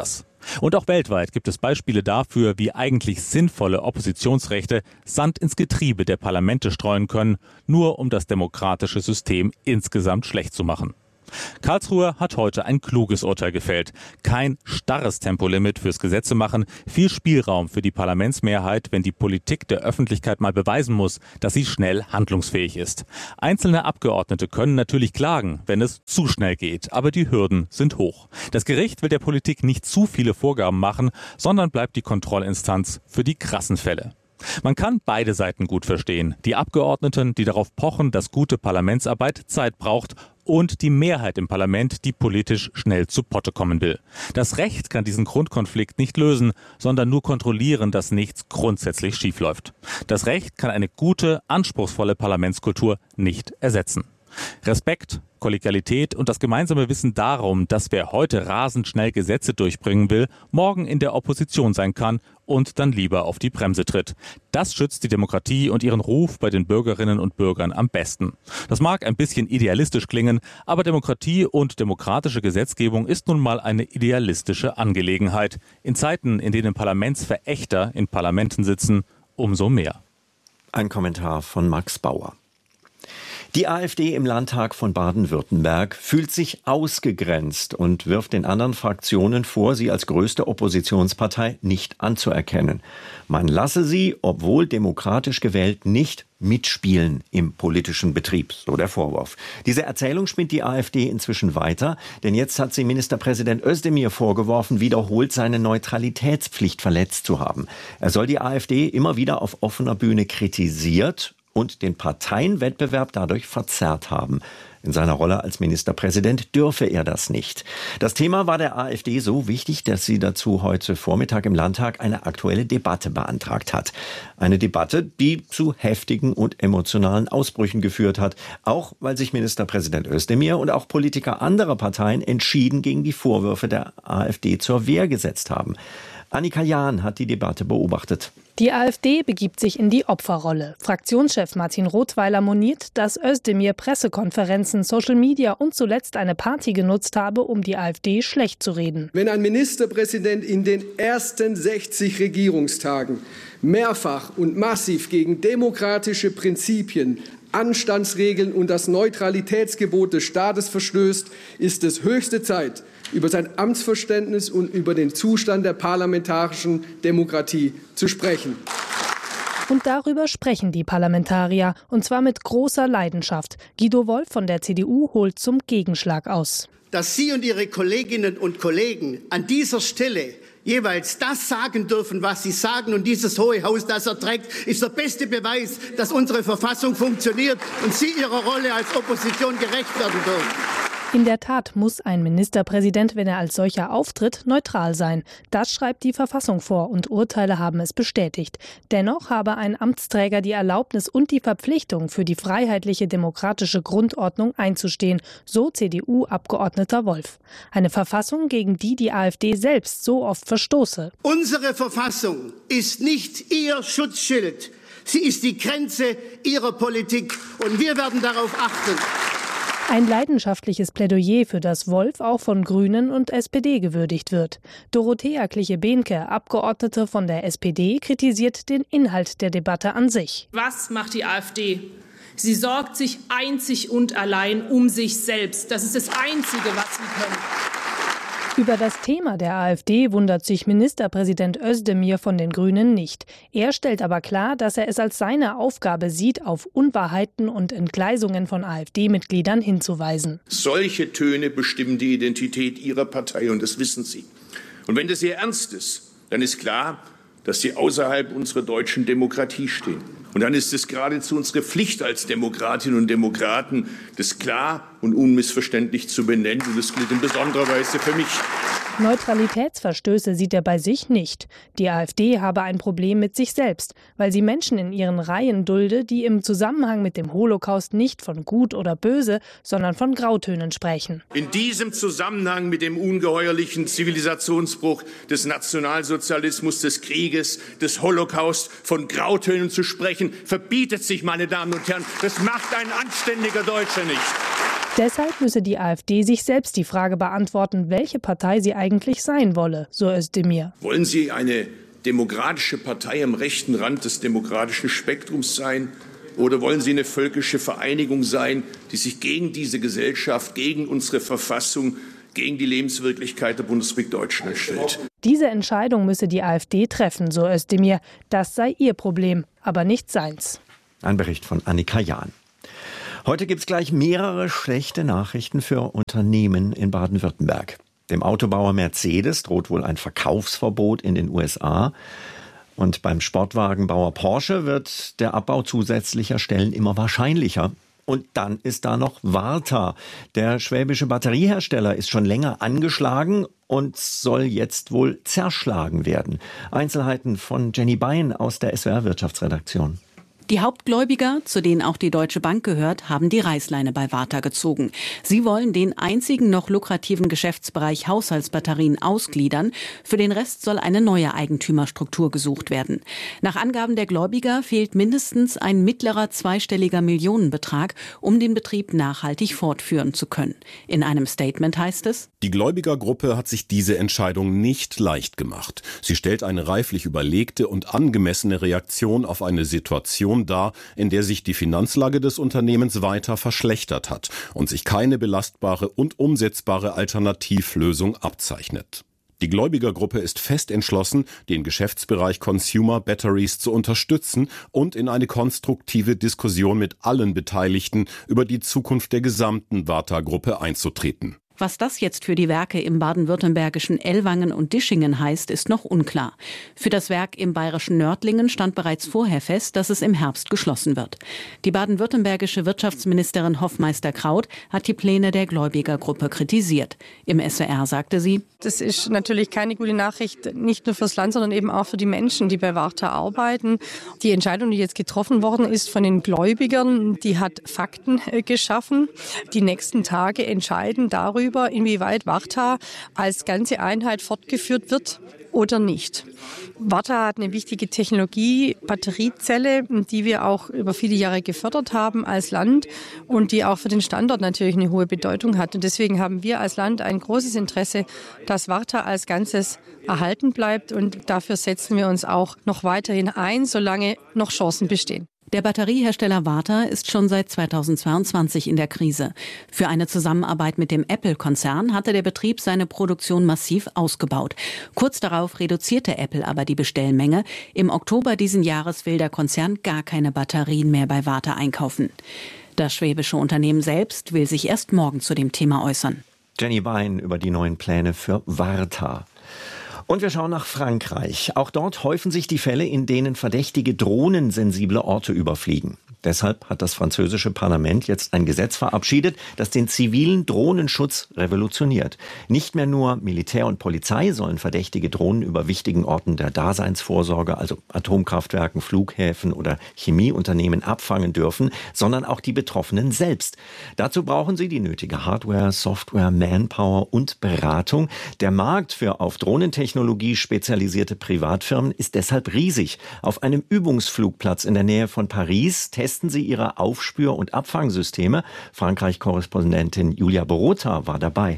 Und auch weltweit gibt es Beispiele dafür, wie eigentlich sinnvolle Oppositionsrechte Sand ins Getriebe der Parlamente streuen können, nur um das demokratische System insgesamt schlecht zu machen. Karlsruhe hat heute ein kluges Urteil gefällt. Kein starres Tempolimit fürs Gesetzemachen, viel Spielraum für die Parlamentsmehrheit, wenn die Politik der Öffentlichkeit mal beweisen muss, dass sie schnell handlungsfähig ist. Einzelne Abgeordnete können natürlich klagen, wenn es zu schnell geht, aber die Hürden sind hoch. Das Gericht will der Politik nicht zu viele Vorgaben machen, sondern bleibt die Kontrollinstanz für die krassen Fälle. Man kann beide Seiten gut verstehen. Die Abgeordneten, die darauf pochen, dass gute Parlamentsarbeit Zeit braucht, und die Mehrheit im Parlament, die politisch schnell zu Potte kommen will. Das Recht kann diesen Grundkonflikt nicht lösen, sondern nur kontrollieren, dass nichts grundsätzlich schiefläuft. Das Recht kann eine gute, anspruchsvolle Parlamentskultur nicht ersetzen. Respekt, Kollegialität und das gemeinsame Wissen darum, dass wer heute rasend schnell Gesetze durchbringen will, morgen in der Opposition sein kann und dann lieber auf die Bremse tritt. Das schützt die Demokratie und ihren Ruf bei den Bürgerinnen und Bürgern am besten. Das mag ein bisschen idealistisch klingen, aber Demokratie und demokratische Gesetzgebung ist nun mal eine idealistische Angelegenheit. In Zeiten, in denen Parlamentsverächter in Parlamenten sitzen, umso mehr. Ein Kommentar von Max Bauer. Die AfD im Landtag von Baden-Württemberg fühlt sich ausgegrenzt und wirft den anderen Fraktionen vor, sie als größte Oppositionspartei nicht anzuerkennen. Man lasse sie, obwohl demokratisch gewählt, nicht mitspielen im politischen Betrieb, so der Vorwurf. Diese Erzählung spinnt die AfD inzwischen weiter, denn jetzt hat sie Ministerpräsident Özdemir vorgeworfen, wiederholt seine Neutralitätspflicht verletzt zu haben. Er soll die AfD immer wieder auf offener Bühne kritisiert und den Parteienwettbewerb dadurch verzerrt haben. In seiner Rolle als Ministerpräsident dürfe er das nicht. Das Thema war der AfD so wichtig, dass sie dazu heute Vormittag im Landtag eine aktuelle Debatte beantragt hat. Eine Debatte, die zu heftigen und emotionalen Ausbrüchen geführt hat, auch weil sich Ministerpräsident Özdemir und auch Politiker anderer Parteien entschieden gegen die Vorwürfe der AfD zur Wehr gesetzt haben. Annika Jahn hat die Debatte beobachtet. Die AfD begibt sich in die Opferrolle. Fraktionschef Martin Rothweiler moniert, dass Özdemir Pressekonferenzen, Social Media und zuletzt eine Party genutzt habe, um die AfD schlecht zu reden. Wenn ein Ministerpräsident in den ersten sechzig Regierungstagen mehrfach und massiv gegen demokratische Prinzipien, Anstandsregeln und das Neutralitätsgebot des Staates verstößt, ist es höchste Zeit, über sein Amtsverständnis und über den Zustand der parlamentarischen Demokratie zu sprechen. Und darüber sprechen die Parlamentarier, und zwar mit großer Leidenschaft. Guido Wolf von der C D U holt zum Gegenschlag aus. Dass Sie und Ihre Kolleginnen und Kollegen an dieser Stelle jeweils das sagen dürfen, was sie sagen, und dieses Hohe Haus das erträgt, ist der beste Beweis, dass unsere Verfassung funktioniert und Sie Ihrer Rolle als Opposition gerecht werden dürfen. In der Tat muss ein Ministerpräsident, wenn er als solcher auftritt, neutral sein. Das schreibt die Verfassung vor und Urteile haben es bestätigt. Dennoch habe ein Amtsträger die Erlaubnis und die Verpflichtung, für die freiheitliche demokratische Grundordnung einzustehen, so C D U-Abgeordneter Wolf. Eine Verfassung, gegen die die AfD selbst so oft verstoße. Unsere Verfassung ist nicht Ihr Schutzschild. Sie ist die Grenze Ihrer Politik und wir werden darauf achten. Ein leidenschaftliches Plädoyer, für das Wolf auch von Grünen und S P D gewürdigt wird. Dorothea Kliche-Behnke, Abgeordnete von der S P D, kritisiert den Inhalt der Debatte an sich. Was macht die AfD? Sie sorgt sich einzig und allein um sich selbst. Das ist das Einzige, was sie können. Über das Thema der AfD wundert sich Ministerpräsident Özdemir von den Grünen nicht. Er stellt aber klar, dass er es als seine Aufgabe sieht, auf Unwahrheiten und Entgleisungen von AfD-Mitgliedern hinzuweisen. Solche Töne bestimmen die Identität Ihrer Partei, und das wissen Sie. Und wenn das Ihr Ernst ist, dann ist klar, dass Sie außerhalb unserer deutschen Demokratie stehen. Und dann ist es geradezu unsere Pflicht als Demokratinnen und Demokraten, das klar und unmissverständlich zu benennen. Und das gilt in besonderer Weise für mich. Neutralitätsverstöße sieht er bei sich nicht. Die AfD habe ein Problem mit sich selbst, weil sie Menschen in ihren Reihen dulde, die im Zusammenhang mit dem Holocaust nicht von gut oder böse, sondern von Grautönen sprechen. In diesem Zusammenhang mit dem ungeheuerlichen Zivilisationsbruch des Nationalsozialismus, des Krieges, des Holocaust von Grautönen zu sprechen, verbietet sich, meine Damen und Herren. Das macht ein anständiger Deutscher nicht. Deshalb müsse die AfD sich selbst die Frage beantworten, welche Partei sie eigentlich sein wolle, so Özdemir. Wollen Sie eine demokratische Partei am rechten Rand des demokratischen Spektrums sein? Oder wollen Sie eine völkische Vereinigung sein, die sich gegen diese Gesellschaft, gegen unsere Verfassung, gegen die Lebenswirklichkeit der Bundesrepublik Deutschland stellt? Diese Entscheidung müsse die AfD treffen, so Özdemir. Das sei ihr Problem, aber nicht seins. Ein Bericht von Annika Jahn. Heute gibt es gleich mehrere schlechte Nachrichten für Unternehmen in Baden-Württemberg. Dem Autobauer Mercedes droht wohl ein Verkaufsverbot in den U S A. Und beim Sportwagenbauer Porsche wird der Abbau zusätzlicher Stellen immer wahrscheinlicher. Und dann ist da noch Varta. Der schwäbische Batteriehersteller ist schon länger angeschlagen und soll jetzt wohl zerschlagen werden. Einzelheiten von Jenny Bein aus der S W R-Wirtschaftsredaktion. Die Hauptgläubiger, zu denen auch die Deutsche Bank gehört, haben die Reißleine bei Varta gezogen. Sie wollen den einzigen noch lukrativen Geschäftsbereich Haushaltsbatterien ausgliedern. Für den Rest soll eine neue Eigentümerstruktur gesucht werden. Nach Angaben der Gläubiger fehlt mindestens ein mittlerer zweistelliger Millionenbetrag, um den Betrieb nachhaltig fortführen zu können. In einem Statement heißt es: Die Gläubigergruppe hat sich diese Entscheidung nicht leicht gemacht. Sie stellt eine reiflich überlegte und angemessene Reaktion auf eine Situation dar, in der sich die Finanzlage des Unternehmens weiter verschlechtert hat und sich keine belastbare und umsetzbare Alternativlösung abzeichnet. Die Gläubigergruppe ist fest entschlossen, den Geschäftsbereich Consumer Batteries zu unterstützen und in eine konstruktive Diskussion mit allen Beteiligten über die Zukunft der gesamten Varta-Gruppe einzutreten. Was das jetzt für die Werke im baden-württembergischen Ellwangen und Dischingen heißt, ist noch unklar. Für das Werk im bayerischen Nördlingen stand bereits vorher fest, dass es im Herbst geschlossen wird. Die baden-württembergische Wirtschaftsministerin Hoffmeister-Kraut hat die Pläne der Gläubigergruppe kritisiert. Im S W R sagte sie: Das ist natürlich keine gute Nachricht, nicht nur fürs Land, sondern eben auch für die Menschen, die bei Varta arbeiten. Die Entscheidung, die jetzt getroffen worden ist von den Gläubigern, die hat Fakten geschaffen. Die nächsten Tage entscheiden darüber, inwieweit Varta als ganze Einheit fortgeführt wird oder nicht. Varta hat eine wichtige Technologie, Batteriezelle, die wir auch über viele Jahre gefördert haben als Land und die auch für den Standort natürlich eine hohe Bedeutung hat. Und deswegen haben wir als Land ein großes Interesse, dass Varta als Ganzes erhalten bleibt, und dafür setzen wir uns auch noch weiterhin ein, solange noch Chancen bestehen. Der Batteriehersteller Varta ist schon seit zweitausendzweiundzwanzig in der Krise. Für eine Zusammenarbeit mit dem Apple-Konzern hatte der Betrieb seine Produktion massiv ausgebaut. Kurz darauf reduzierte Apple aber die Bestellmenge. Im Oktober diesen Jahres will der Konzern gar keine Batterien mehr bei Varta einkaufen. Das schwäbische Unternehmen selbst will sich erst morgen zu dem Thema äußern. Jenny Bein über die neuen Pläne für Varta. Und wir schauen nach Frankreich. Auch dort häufen sich die Fälle, in denen verdächtige Drohnen sensible Orte überfliegen. Deshalb hat das französische Parlament jetzt ein Gesetz verabschiedet, das den zivilen Drohnenschutz revolutioniert. Nicht mehr nur Militär und Polizei sollen verdächtige Drohnen über wichtigen Orten der Daseinsvorsorge, also Atomkraftwerken, Flughäfen oder Chemieunternehmen, abfangen dürfen, sondern auch die Betroffenen selbst. Dazu brauchen sie die nötige Hardware, Software, Manpower und Beratung. Der Markt für auf Drohnentechnologie spezialisierte Privatfirmen ist deshalb riesig. Auf einem Übungsflugplatz in der Nähe von Paris testen sie ihre Aufspür- und Abfangsysteme. Frankreich-Korrespondentin Julia Borota war dabei.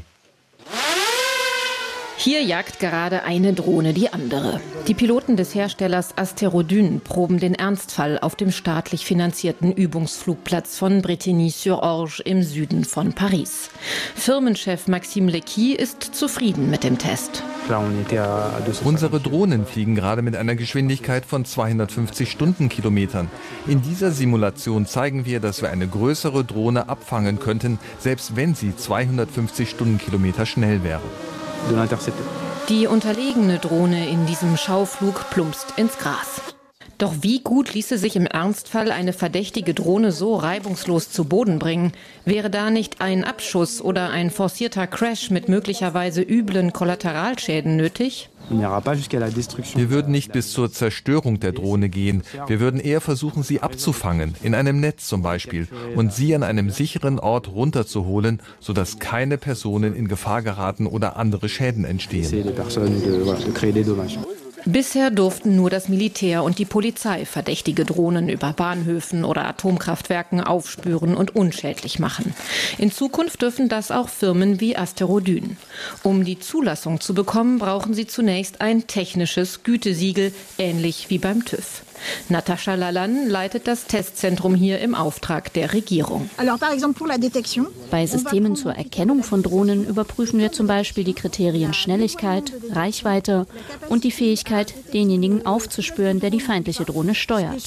Hier jagt gerade eine Drohne die andere. Die Piloten des Herstellers Asterodyn proben den Ernstfall auf dem staatlich finanzierten Übungsflugplatz von Bretigny-sur-Orge im Süden von Paris. Firmenchef Maxime Lecky ist zufrieden mit dem Test. Unsere Drohnen fliegen gerade mit einer Geschwindigkeit von zweihundertfünfzig Stundenkilometern. In dieser Simulation zeigen wir, dass wir eine größere Drohne abfangen könnten, selbst wenn sie zweihundertfünfzig Stundenkilometer schnell wäre. Die unterlegene Drohne in diesem Schauflug plumpst ins Gras. Doch wie gut ließe sich im Ernstfall eine verdächtige Drohne so reibungslos zu Boden bringen? Wäre da nicht ein Abschuss oder ein forcierter Crash mit möglicherweise üblen Kollateralschäden nötig? Wir würden nicht bis zur Zerstörung der Drohne gehen. Wir würden eher versuchen, sie abzufangen, in einem Netz zum Beispiel, und sie an einem sicheren Ort runterzuholen, sodass keine Personen in Gefahr geraten oder andere Schäden entstehen. Bisher durften nur das Militär und die Polizei verdächtige Drohnen über Bahnhöfen oder Atomkraftwerken aufspüren und unschädlich machen. In Zukunft dürfen das auch Firmen wie Asterodyn. Um die Zulassung zu bekommen, brauchen sie zunächst ein technisches Gütesiegel, ähnlich wie beim TÜV. Natascha Lalanne leitet das Testzentrum hier im Auftrag der Regierung. Bei Systemen zur Erkennung von Drohnen überprüfen wir zum Beispiel die Kriterien Schnelligkeit, Reichweite und die Fähigkeit, denjenigen aufzuspüren, der die feindliche Drohne steuert.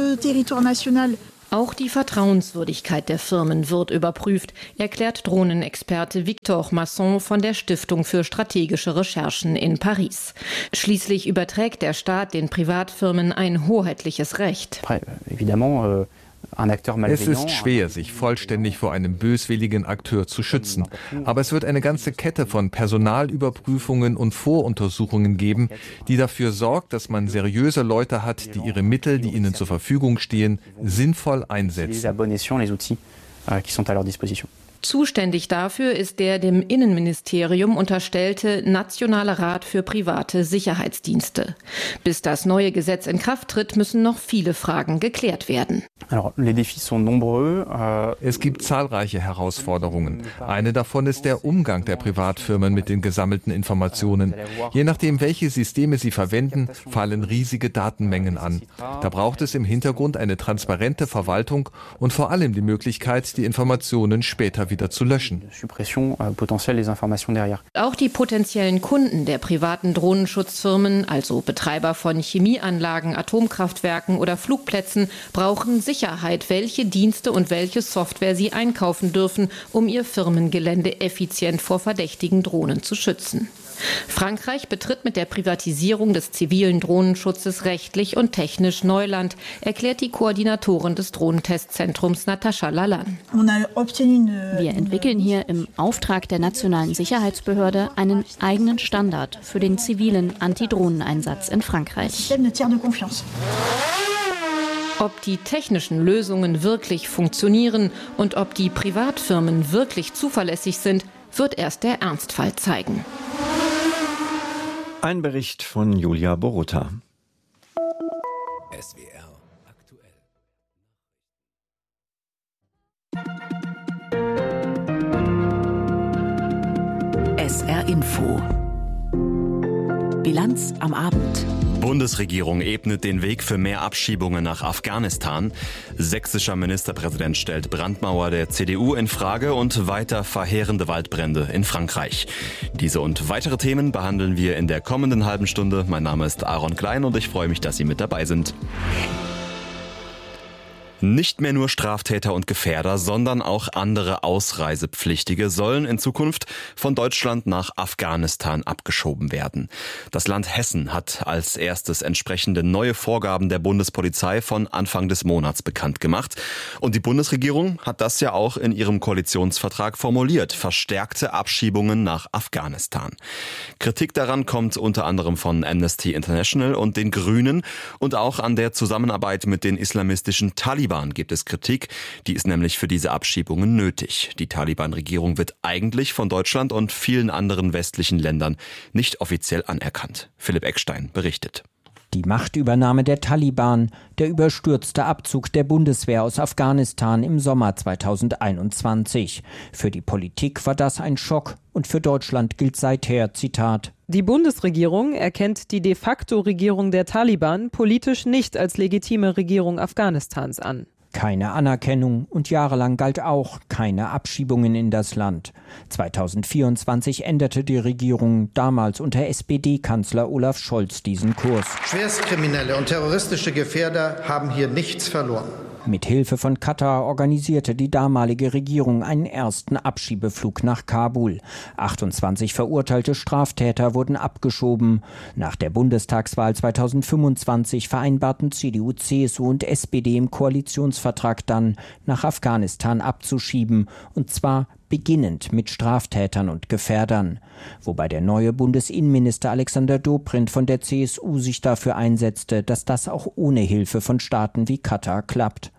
Auch die Vertrauenswürdigkeit der Firmen wird überprüft, erklärt Drohnenexperte Victor Masson von der Stiftung für strategische Recherchen in Paris. Schließlich überträgt der Staat den Privatfirmen ein hoheitliches Recht. Es ist schwer, sich vollständig vor einem böswilligen Akteur zu schützen. Aber es wird eine ganze Kette von Personalüberprüfungen und Voruntersuchungen geben, die dafür sorgt, dass man seriöse Leute hat, die ihre Mittel, die ihnen zur Verfügung stehen, sinnvoll einsetzen. Zuständig dafür ist der dem Innenministerium unterstellte Nationale Rat für private Sicherheitsdienste. Bis das neue Gesetz in Kraft tritt, müssen noch viele Fragen geklärt werden. Es gibt zahlreiche Herausforderungen. Eine davon ist der Umgang der Privatfirmen mit den gesammelten Informationen. Je nachdem, welche Systeme sie verwenden, fallen riesige Datenmengen an. Da braucht es im Hintergrund eine transparente Verwaltung und vor allem die Möglichkeit, die Informationen später wieder zu löschen. Auch die potenziellen Kunden der privaten Drohnenschutzfirmen, also Betreiber von Chemieanlagen, Atomkraftwerken oder Flugplätzen, brauchen Sicherheit, welche Dienste und welche Software sie einkaufen dürfen, um ihr Firmengelände effizient vor verdächtigen Drohnen zu schützen. Frankreich betritt mit der Privatisierung des zivilen Drohnenschutzes rechtlich und technisch Neuland, erklärt die Koordinatorin des Drohnentestzentrums Natascha Lalanne. Wir entwickeln hier im Auftrag der Nationalen Sicherheitsbehörde einen eigenen Standard für den zivilen Antidrohneneinsatz in Frankreich. Ob die technischen Lösungen wirklich funktionieren und ob die Privatfirmen wirklich zuverlässig sind, wird erst der Ernstfall zeigen. Ein Bericht von Julia Borota. S W R aktuell. S R Info. Bilanz am Abend. Bundesregierung ebnet den Weg für mehr Abschiebungen nach Afghanistan. Sächsischer Ministerpräsident stellt Brandmauer der C D U in Frage und weiter verheerende Waldbrände in Frankreich. Diese und weitere Themen behandeln wir in der kommenden halben Stunde. Mein Name ist Aaron Klein und ich freue mich, dass Sie mit dabei sind. Nicht mehr nur Straftäter und Gefährder, sondern auch andere Ausreisepflichtige sollen in Zukunft von Deutschland nach Afghanistan abgeschoben werden. Das Land Hessen hat als erstes entsprechende neue Vorgaben der Bundespolizei von Anfang des Monats bekannt gemacht. Und die Bundesregierung hat das ja auch in ihrem Koalitionsvertrag formuliert. Verstärkte Abschiebungen nach Afghanistan. Kritik daran kommt unter anderem von Amnesty International und den Grünen und auch an der Zusammenarbeit mit den islamistischen Taliban gibt es Kritik, die ist nämlich für diese Abschiebungen nötig. Die Taliban-Regierung wird eigentlich von Deutschland und vielen anderen westlichen Ländern nicht offiziell anerkannt. Philipp Eckstein berichtet. Die Machtübernahme der Taliban, der überstürzte Abzug der Bundeswehr aus Afghanistan im Sommer zweitausendeinundzwanzig. Für die Politik war das ein Schock und für Deutschland gilt seither, Zitat: Die Bundesregierung erkennt die de facto Regierung der Taliban politisch nicht als legitime Regierung Afghanistans an. Keine Anerkennung und jahrelang galt auch keine Abschiebungen in das Land. zweitausendvierundzwanzig änderte die Regierung damals unter S P D-Kanzler Olaf Scholz diesen Kurs. Schwerstkriminelle und terroristische Gefährder haben hier nichts verloren. Mit Hilfe von Katar organisierte die damalige Regierung einen ersten Abschiebeflug nach Kabul. achtundzwanzig verurteilte Straftäter wurden abgeschoben. Nach der Bundestagswahl zweitausendfünfundzwanzig vereinbarten C D U, C S U und S P D im Koalitionsvertrag dann, nach Afghanistan abzuschieben, und zwar beginnend mit Straftätern und Gefährdern. Wobei der neue Bundesinnenminister Alexander Dobrindt von der C S U sich dafür einsetzte, dass das auch ohne Hilfe von Staaten wie Katar klappt.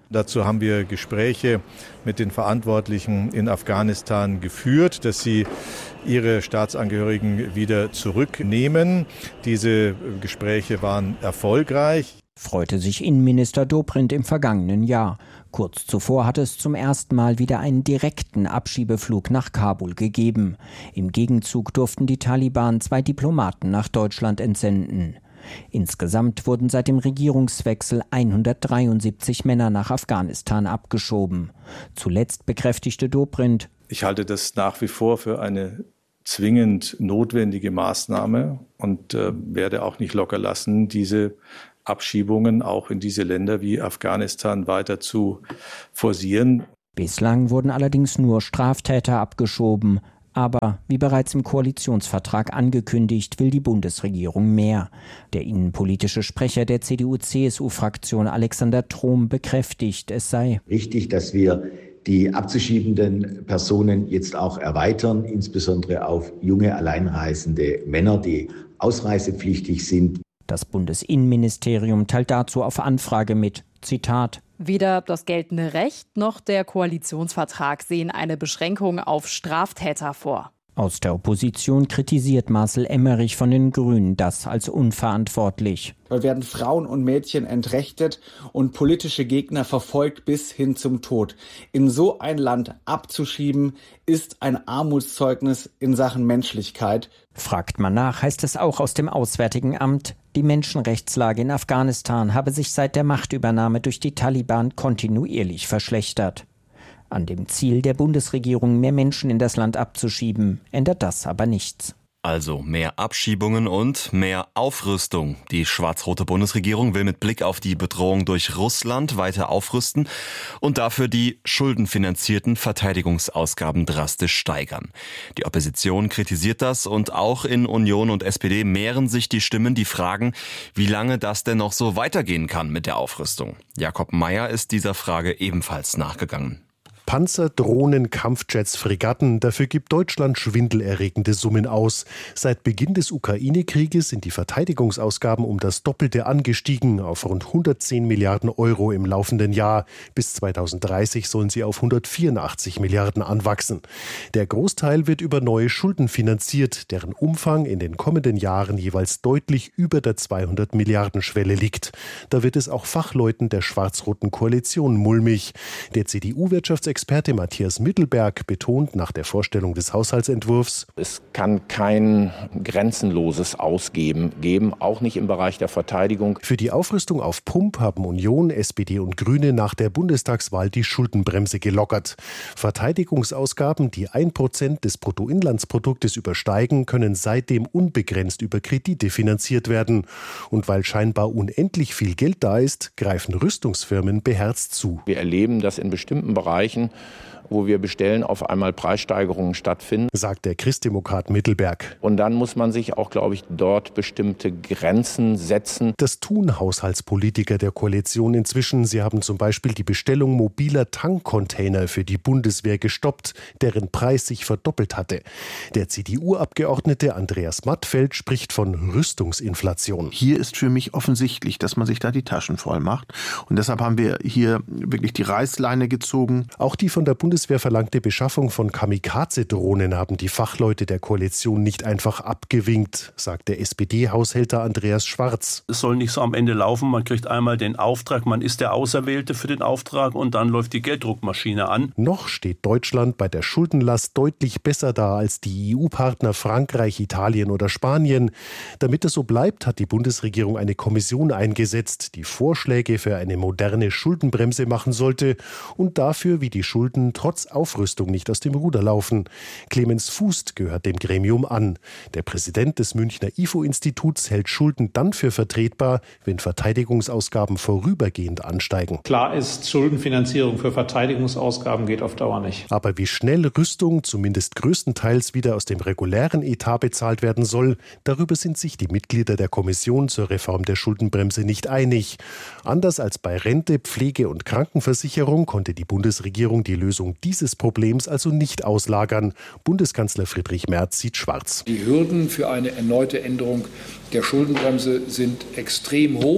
Dazu haben wir Gespräche mit den Verantwortlichen in Afghanistan geführt, dass sie ihre Staatsangehörigen wieder zurücknehmen. Diese Gespräche waren erfolgreich. Freute sich Innenminister Dobrindt im vergangenen Jahr. Kurz zuvor hatte es zum ersten Mal wieder einen direkten Abschiebeflug nach Kabul gegeben. Im Gegenzug durften die Taliban zwei Diplomaten nach Deutschland entsenden. Insgesamt wurden seit dem Regierungswechsel hundertdreiundsiebzig Männer nach Afghanistan abgeschoben. Zuletzt bekräftigte Dobrindt: Ich halte das nach wie vor für eine zwingend notwendige Maßnahme und äh, werde auch nicht locker lassen, diese Abschiebungen auch in diese Länder wie Afghanistan weiter zu forcieren. Bislang wurden allerdings nur Straftäter abgeschoben. Aber wie bereits im Koalitionsvertrag angekündigt, will die Bundesregierung mehr. Der innenpolitische Sprecher der C D U-C S U-Fraktion Alexander Trom bekräftigt, es sei wichtig, dass wir die abzuschiebenden Personen jetzt auch erweitern, insbesondere auf junge alleinreisende Männer, die ausreisepflichtig sind. Das Bundesinnenministerium teilt dazu auf Anfrage mit, Zitat: Weder das geltende Recht noch der Koalitionsvertrag sehen eine Beschränkung auf Straftäter vor. Aus der Opposition kritisiert Marcel Emmerich von den Grünen das als unverantwortlich. Da werden Frauen und Mädchen entrechtet und politische Gegner verfolgt bis hin zum Tod. In so ein Land abzuschieben, ist ein Armutszeugnis in Sachen Menschlichkeit. Fragt man nach, heißt es auch aus dem Auswärtigen Amt, die Menschenrechtslage in Afghanistan habe sich seit der Machtübernahme durch die Taliban kontinuierlich verschlechtert. An dem Ziel der Bundesregierung, mehr Menschen in das Land abzuschieben, ändert das aber nichts. Also mehr Abschiebungen und mehr Aufrüstung. Die schwarz-rote Bundesregierung will mit Blick auf die Bedrohung durch Russland weiter aufrüsten und dafür die schuldenfinanzierten Verteidigungsausgaben drastisch steigern. Die Opposition kritisiert das und auch in Union und S P D mehren sich die Stimmen, die fragen, wie lange das denn noch so weitergehen kann mit der Aufrüstung. Jakob Mayer ist dieser Frage ebenfalls nachgegangen. Panzer, Drohnen, Kampfjets, Fregatten, dafür gibt Deutschland schwindelerregende Summen aus. Seit Beginn des Ukraine-Krieges sind die Verteidigungsausgaben um das Doppelte angestiegen, auf rund hundertzehn Milliarden Euro im laufenden Jahr. Bis zweitausenddreißig sollen sie auf hundertvierundachtzig Milliarden anwachsen. Der Großteil wird über neue Schulden finanziert, deren Umfang in den kommenden Jahren jeweils deutlich über der zweihundert Milliarden Schwelle liegt. Da wird es auch Fachleuten der schwarz-roten Koalition mulmig. Der C D U-Wirtschaftsexperte Experte Matthias Mittelberg betont nach der Vorstellung des Haushaltsentwurfs: Es kann kein grenzenloses Ausgeben geben, auch nicht im Bereich der Verteidigung. Für die Aufrüstung auf Pump haben Union, S P D und Grüne nach der Bundestagswahl die Schuldenbremse gelockert. Verteidigungsausgaben, die ein Prozent des Bruttoinlandsproduktes übersteigen, können seitdem unbegrenzt über Kredite finanziert werden. Und weil scheinbar unendlich viel Geld da ist, greifen Rüstungsfirmen beherzt zu. Wir erleben, dass in bestimmten Bereichen, wo wir bestellen, auf einmal Preissteigerungen stattfinden, sagt der Christdemokrat Mittelberg. Und dann muss man sich auch, glaube ich, dort bestimmte Grenzen setzen. Das tun Haushaltspolitiker der Koalition inzwischen. Sie haben zum Beispiel die Bestellung mobiler Tankcontainer für die Bundeswehr gestoppt, deren Preis sich verdoppelt hatte. Der C D U-Abgeordnete Andreas Mattfeld spricht von Rüstungsinflation. Hier ist für mich offensichtlich, dass man sich da die Taschen voll macht. Und deshalb haben wir hier wirklich die Reißleine gezogen. Auch die von der Bundeswehr verlangte Beschaffung von Kamikaze-Drohnen haben die Fachleute der Koalition nicht einfach abgewinkt, sagt der S P D-Haushälter Andreas Schwarz. Es soll nicht so am Ende laufen, man kriegt einmal den Auftrag, man ist der Auserwählte für den Auftrag und dann läuft die Gelddruckmaschine an. Noch steht Deutschland bei der Schuldenlast deutlich besser da als die E U-Partner Frankreich, Italien oder Spanien. Damit es so bleibt, hat die Bundesregierung eine Kommission eingesetzt, die Vorschläge für eine moderne Schuldenbremse machen sollte und dafür, wie die Schulden trotz Aufrüstung nicht aus dem Ruder laufen. Clemens Fußt gehört dem Gremium an. Der Präsident des Münchner I F O-Instituts hält Schulden dann für vertretbar, wenn Verteidigungsausgaben vorübergehend ansteigen. Klar ist, Schuldenfinanzierung für Verteidigungsausgaben geht auf Dauer nicht. Aber wie schnell Rüstung zumindest größtenteils wieder aus dem regulären Etat bezahlt werden soll, darüber sind sich die Mitglieder der Kommission zur Reform der Schuldenbremse nicht einig. Anders als bei Rente, Pflege und Krankenversicherung konnte die Bundesregierung die Lösung dieses Problems also nicht auslagern. Bundeskanzler Friedrich Merz sieht schwarz. Die Hürden für eine erneute Änderung der Schuldenbremse sind extrem hoch.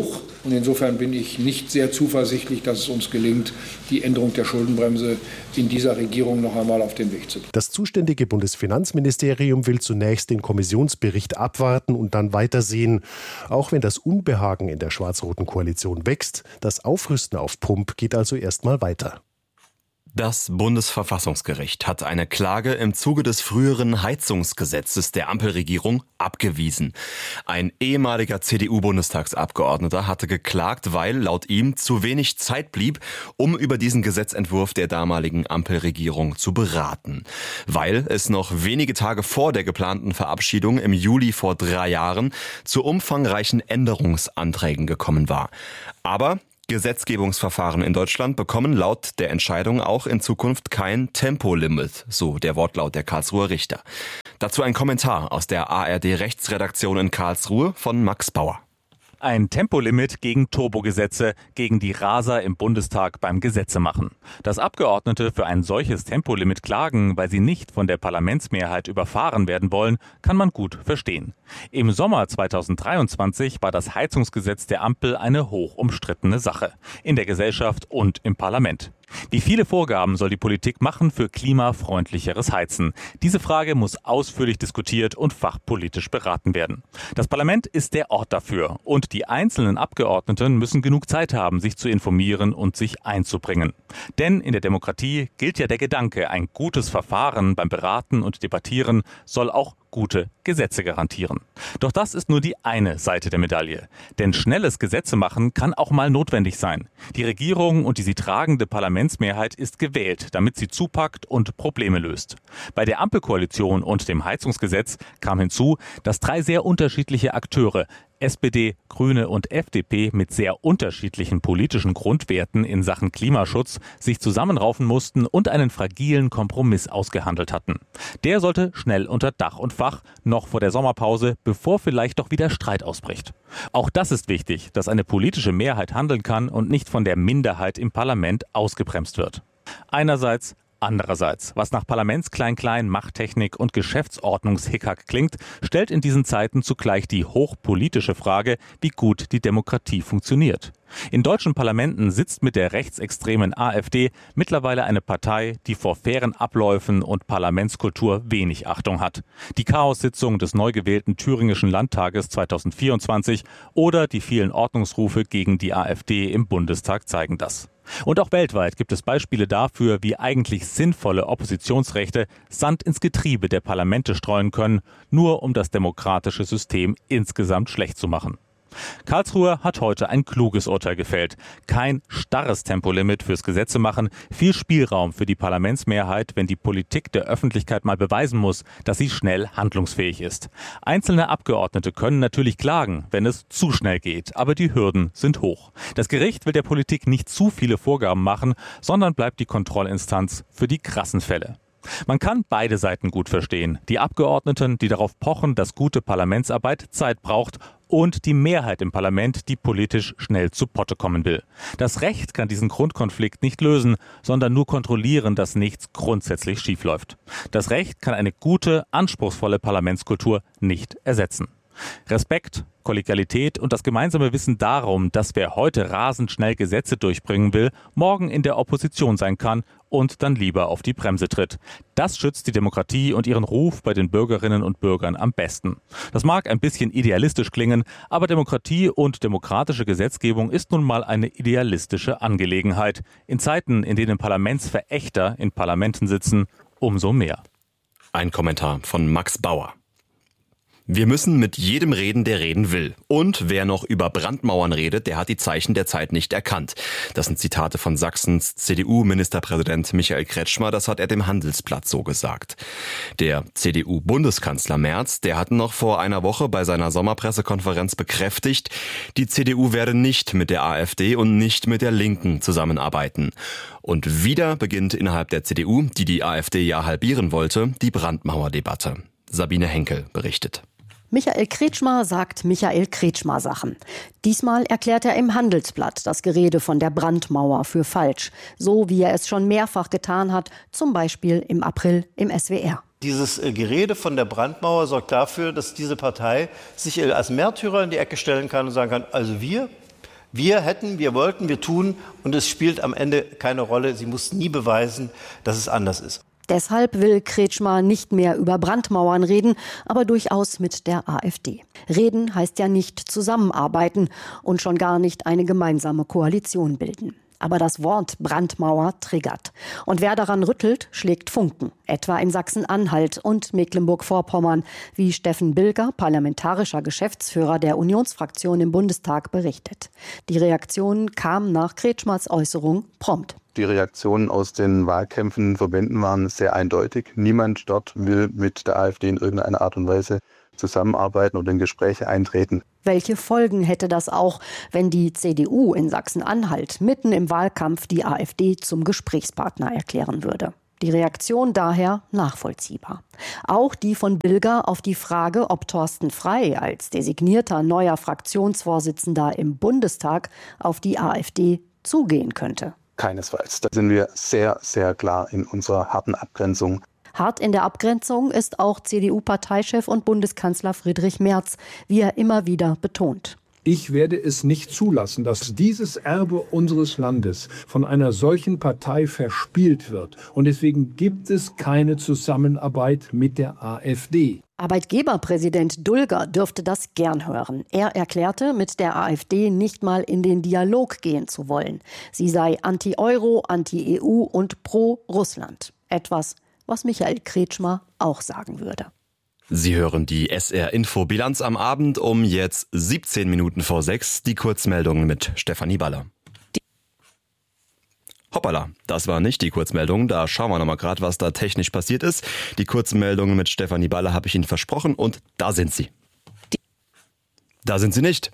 Und insofern bin ich nicht sehr zuversichtlich, dass es uns gelingt, die Änderung der Schuldenbremse in dieser Regierung noch einmal auf den Weg zu bringen. Das zuständige Bundesfinanzministerium will zunächst den Kommissionsbericht abwarten und dann weitersehen. Auch wenn das Unbehagen in der schwarz-roten Koalition wächst, das Aufrüsten auf Pump geht also erstmal weiter. Das Bundesverfassungsgericht hat eine Klage im Zuge des früheren Heizungsgesetzes der Ampelregierung abgewiesen. Ein ehemaliger C D U-Bundestagsabgeordneter hatte geklagt, weil laut ihm zu wenig Zeit blieb, um über diesen Gesetzentwurf der damaligen Ampelregierung zu beraten. Weil es noch wenige Tage vor der geplanten Verabschiedung im Juli vor drei Jahren zu umfangreichen Änderungsanträgen gekommen war. Aber Gesetzgebungsverfahren in Deutschland bekommen laut der Entscheidung auch in Zukunft kein Tempolimit, so der Wortlaut der Karlsruher Richter. Dazu ein Kommentar aus der A R D-Rechtsredaktion in Karlsruhe von Max Bauer. Ein Tempolimit gegen Turbogesetze, gegen die Raser im Bundestag beim Gesetzemachen. Dass Abgeordnete für ein solches Tempolimit klagen, weil sie nicht von der Parlamentsmehrheit überfahren werden wollen, kann man gut verstehen. Im Sommer zweitausenddreiundzwanzig war das Heizungsgesetz der Ampel eine hoch umstrittene Sache. In der Gesellschaft und im Parlament. Wie viele Vorgaben soll die Politik machen für klimafreundlicheres Heizen? Diese Frage muss ausführlich diskutiert und fachpolitisch beraten werden. Das Parlament ist der Ort dafür und die einzelnen Abgeordneten müssen genug Zeit haben, sich zu informieren und sich einzubringen. Denn in der Demokratie gilt ja der Gedanke, ein gutes Verfahren beim Beraten und Debattieren soll auch gute Gesetze garantieren. Doch das ist nur die eine Seite der Medaille. Denn schnelles Gesetzemachen kann auch mal notwendig sein. Die Regierung und die sie tragende Parlamentsmehrheit ist gewählt, damit sie zupackt und Probleme löst. Bei der Ampelkoalition und dem Heizungsgesetz kam hinzu, dass drei sehr unterschiedliche Akteure, S P D, Grüne und F D P mit sehr unterschiedlichen politischen Grundwerten in Sachen Klimaschutz sich zusammenraufen mussten und einen fragilen Kompromiss ausgehandelt hatten. Der sollte schnell unter Dach und Fach, noch vor der Sommerpause, bevor vielleicht doch wieder Streit ausbricht. Auch das ist wichtig, dass eine politische Mehrheit handeln kann und nicht von der Minderheit im Parlament ausgebremst wird. Einerseits Andererseits, was nach Parlamentsklein-Klein, Machttechnik und Geschäftsordnungshickhack klingt, stellt in diesen Zeiten zugleich die hochpolitische Frage, wie gut die Demokratie funktioniert. In deutschen Parlamenten sitzt mit der rechtsextremen AfD mittlerweile eine Partei, die vor fairen Abläufen und Parlamentskultur wenig Achtung hat. Die Chaossitzung des neu gewählten thüringischen Landtages zweitausendvierundzwanzig oder die vielen Ordnungsrufe gegen die AfD im Bundestag zeigen das. Und auch weltweit gibt es Beispiele dafür, wie eigentlich sinnvolle Oppositionsrechte Sand ins Getriebe der Parlamente streuen können, nur um das demokratische System insgesamt schlecht zu machen. Karlsruhe hat heute ein kluges Urteil gefällt. Kein starres Tempolimit fürs Gesetzemachen, viel Spielraum für die Parlamentsmehrheit, wenn die Politik der Öffentlichkeit mal beweisen muss, dass sie schnell handlungsfähig ist. Einzelne Abgeordnete können natürlich klagen, wenn es zu schnell geht, aber die Hürden sind hoch. Das Gericht will der Politik nicht zu viele Vorgaben machen, sondern bleibt die Kontrollinstanz für die krassen Fälle. Man kann beide Seiten gut verstehen. Die Abgeordneten, die darauf pochen, dass gute Parlamentsarbeit Zeit braucht, und die Mehrheit im Parlament, die politisch schnell zu Potte kommen will. Das Recht kann diesen Grundkonflikt nicht lösen, sondern nur kontrollieren, dass nichts grundsätzlich schiefläuft. Das Recht kann eine gute, anspruchsvolle Parlamentskultur nicht ersetzen. Respekt, Kollegialität und das gemeinsame Wissen darum, dass wer heute rasend schnell Gesetze durchbringen will, morgen in der Opposition sein kann und dann lieber auf die Bremse tritt. Das schützt die Demokratie und ihren Ruf bei den Bürgerinnen und Bürgern am besten. Das mag ein bisschen idealistisch klingen, aber Demokratie und demokratische Gesetzgebung ist nun mal eine idealistische Angelegenheit. In Zeiten, in denen Parlamentsverächter in Parlamenten sitzen, umso mehr. Ein Kommentar von Max Bauer. Wir müssen mit jedem reden, der reden will. Und wer noch über Brandmauern redet, der hat die Zeichen der Zeit nicht erkannt. Das sind Zitate von Sachsens C D U-Ministerpräsident Michael Kretschmer, das hat er dem Handelsblatt so gesagt. Der C D U-Bundeskanzler Merz, der hat noch vor einer Woche bei seiner Sommerpressekonferenz bekräftigt, die C D U werde nicht mit der AfD und nicht mit der Linken zusammenarbeiten. Und wieder beginnt innerhalb der C D U, die die AfD ja halbieren wollte, die Brandmauerdebatte. Sabine Henkel berichtet. Michael Kretschmer sagt Michael Kretschmer Sachen. Diesmal erklärt er im Handelsblatt das Gerede von der Brandmauer für falsch. So wie er es schon mehrfach getan hat, zum Beispiel im April im S W R. Dieses Gerede von der Brandmauer sorgt dafür, dass diese Partei sich als Märtyrer in die Ecke stellen kann und sagen kann, also wir, Wir hätten, wir wollten, wir tun und es spielt am Ende keine Rolle. Sie muss nie beweisen, dass es anders ist. Deshalb will Kretschmer nicht mehr über Brandmauern reden, aber durchaus mit der AfD. Reden heißt ja nicht zusammenarbeiten und schon gar nicht eine gemeinsame Koalition bilden. Aber das Wort Brandmauer triggert. Und wer daran rüttelt, schlägt Funken. Etwa in Sachsen-Anhalt und Mecklenburg-Vorpommern, wie Steffen Bilger, parlamentarischer Geschäftsführer der Unionsfraktion im Bundestag, berichtet. Die Reaktion kam nach Kretschmers Äußerung prompt. Die Reaktionen aus den Wahlkämpfen, Verbänden waren sehr eindeutig. Niemand dort will mit der AfD in irgendeiner Art und Weise zusammenarbeiten oder in Gespräche eintreten. Welche Folgen hätte das auch, wenn die C D U in Sachsen-Anhalt mitten im Wahlkampf die AfD zum Gesprächspartner erklären würde? Die Reaktion daher nachvollziehbar. Auch die von Bilger auf die Frage, ob Thorsten Frey als designierter neuer Fraktionsvorsitzender im Bundestag auf die AfD zugehen könnte. Keinesfalls. Da sind wir sehr, sehr klar in unserer harten Abgrenzung. Hart in der Abgrenzung ist auch C D U-Parteichef und Bundeskanzler Friedrich Merz, wie er immer wieder betont. Ich werde es nicht zulassen, dass dieses Erbe unseres Landes von einer solchen Partei verspielt wird. Und deswegen gibt es keine Zusammenarbeit mit der AfD. Arbeitgeberpräsident Dulger dürfte das gern hören. Er erklärte, mit der AfD nicht mal in den Dialog gehen zu wollen. Sie sei anti-Euro, anti-E U und pro-Russland. Etwas, was Michael Kretschmer auch sagen würde. Sie hören die S R-Info-Bilanz am Abend um jetzt siebzehn Minuten vor sechs. Die Kurzmeldungen mit Stefanie Baller. Hoppala, das war nicht die Kurzmeldung. Da schauen wir nochmal gerade, was da technisch passiert ist. Die Kurzmeldungen mit Stefanie Baller habe ich Ihnen versprochen und da sind sie. Da sind sie nicht.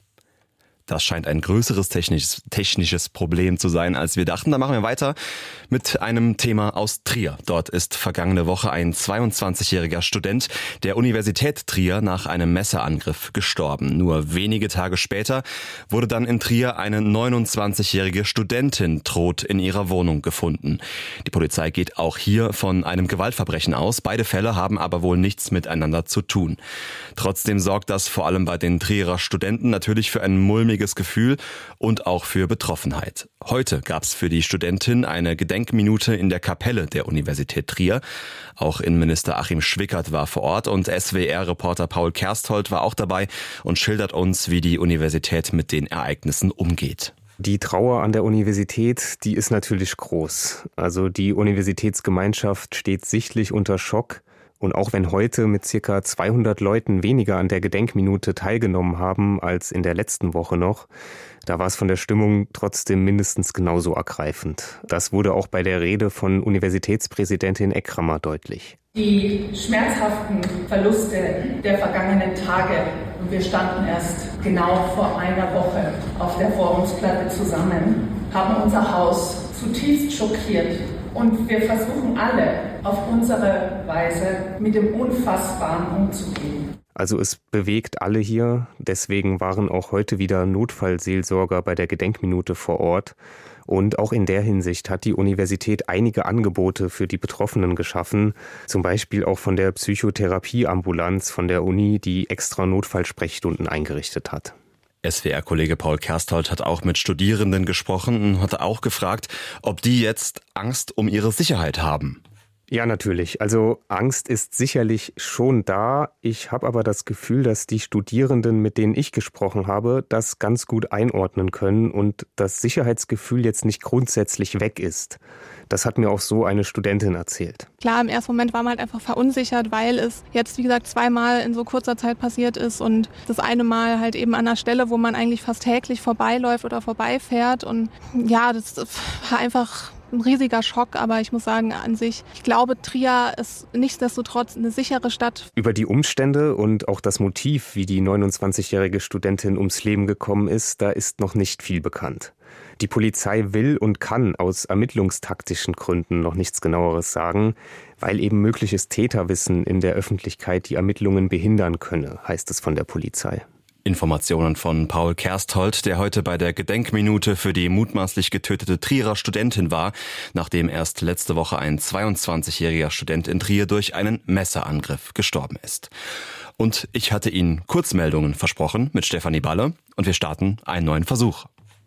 Das scheint ein größeres technisches, technisches Problem zu sein, als wir dachten. Da machen wir weiter mit einem Thema aus Trier. Dort ist vergangene Woche ein zweiundzwanzigjähriger Student der Universität Trier nach einem Messerangriff gestorben. Nur wenige Tage später wurde dann in Trier eine neunundzwanzigjährige Studentin tot in ihrer Wohnung gefunden. Die Polizei geht auch hier von einem Gewaltverbrechen aus. Beide Fälle haben aber wohl nichts miteinander zu tun. Trotzdem sorgt das vor allem bei den Trierer Studenten natürlich für ein mulmiges Gefühl und auch für Betroffenheit. Heute gab es für die Studentin eine Gedenkminute in der Kapelle der Universität Trier. Auch Innenminister Achim Schwickert war vor Ort und S W R-Reporter Paul Kersthold war auch dabei und schildert uns, wie die Universität mit den Ereignissen umgeht. Die Trauer an der Universität, die ist natürlich groß. Also die Universitätsgemeinschaft steht sichtlich unter Schock. Und auch wenn heute mit circa zweihundert Leuten weniger an der Gedenkminute teilgenommen haben als in der letzten Woche noch, da war es von der Stimmung trotzdem mindestens genauso ergreifend. Das wurde auch bei der Rede von Universitätspräsidentin Eckrammer deutlich. Die schmerzhaften Verluste der vergangenen Tage, und wir standen erst genau vor einer Woche auf der Forumsplatte zusammen, haben unser Haus zutiefst schockiert. Und wir versuchen alle auf unsere Weise mit dem Unfassbaren umzugehen. Also es bewegt alle hier. Deswegen waren auch heute wieder Notfallseelsorger bei der Gedenkminute vor Ort. Und auch in der Hinsicht hat die Universität einige Angebote für die Betroffenen geschaffen. Zum Beispiel auch von der Psychotherapieambulanz von der Uni, die extra Notfallsprechstunden eingerichtet hat. S W R-Kollege Paul Kersthold hat auch mit Studierenden gesprochen und hat auch gefragt, ob die jetzt Angst um ihre Sicherheit haben. Ja, natürlich. Also Angst ist sicherlich schon da. Ich habe aber das Gefühl, dass die Studierenden, mit denen ich gesprochen habe, das ganz gut einordnen können und das Sicherheitsgefühl jetzt nicht grundsätzlich weg ist. Das hat mir auch so eine Studentin erzählt. Klar, im ersten Moment war man halt einfach verunsichert, weil es jetzt, wie gesagt, zweimal in so kurzer Zeit passiert ist und das eine Mal halt eben an einer Stelle, wo man eigentlich fast täglich vorbeiläuft oder vorbeifährt. Und ja, das war einfach ein riesiger Schock, aber ich muss sagen, an sich, ich glaube, Trier ist nichtsdestotrotz eine sichere Stadt. Über die Umstände und auch das Motiv, wie die neunundzwanzigjährige Studentin ums Leben gekommen ist, da ist noch nicht viel bekannt. Die Polizei will und kann aus ermittlungstaktischen Gründen noch nichts Genaueres sagen, weil eben mögliches Täterwissen in der Öffentlichkeit die Ermittlungen behindern könne, heißt es von der Polizei. Informationen von Paul Kersthold, der heute bei der Gedenkminute für die mutmaßlich getötete Trierer Studentin war, nachdem erst letzte Woche ein zweiundzwanzigjähriger Student in Trier durch einen Messerangriff gestorben ist. Und ich hatte Ihnen Kurzmeldungen versprochen mit Stefanie Balle und wir starten einen neuen Versuch.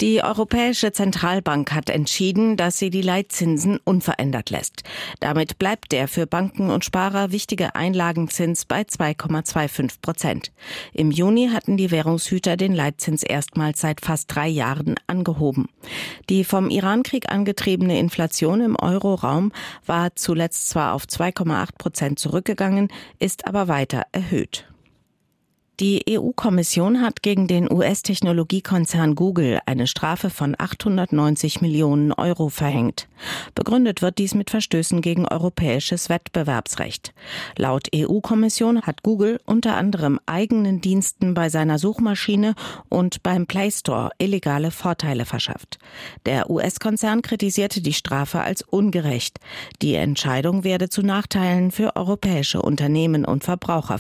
Die Europäische Zentralbank hat entschieden, dass sie die Leitzinsen unverändert lässt. Damit bleibt der für Banken und Sparer wichtige Einlagenzins bei zwei Komma fünfundzwanzig Prozent. Im Juni hatten die Währungshüter den Leitzins erstmals seit fast drei Jahren angehoben. Die vom Irankrieg angetriebene Inflation im Euroraum war zuletzt zwar auf zwei Komma acht Prozent zurückgegangen, ist aber weiter erhöht. Die E U-Kommission hat gegen den U S-Technologiekonzern Google eine Strafe von achthundertneunzig Millionen Euro verhängt. Begründet wird dies mit Verstößen gegen europäisches Wettbewerbsrecht. Laut E U-Kommission hat Google unter anderem eigenen Diensten bei seiner Suchmaschine und beim Play Store illegale Vorteile verschafft. Der U S-Konzern kritisierte die Strafe als ungerecht. Die Entscheidung werde zu Nachteilen für europäische Unternehmen und Verbraucher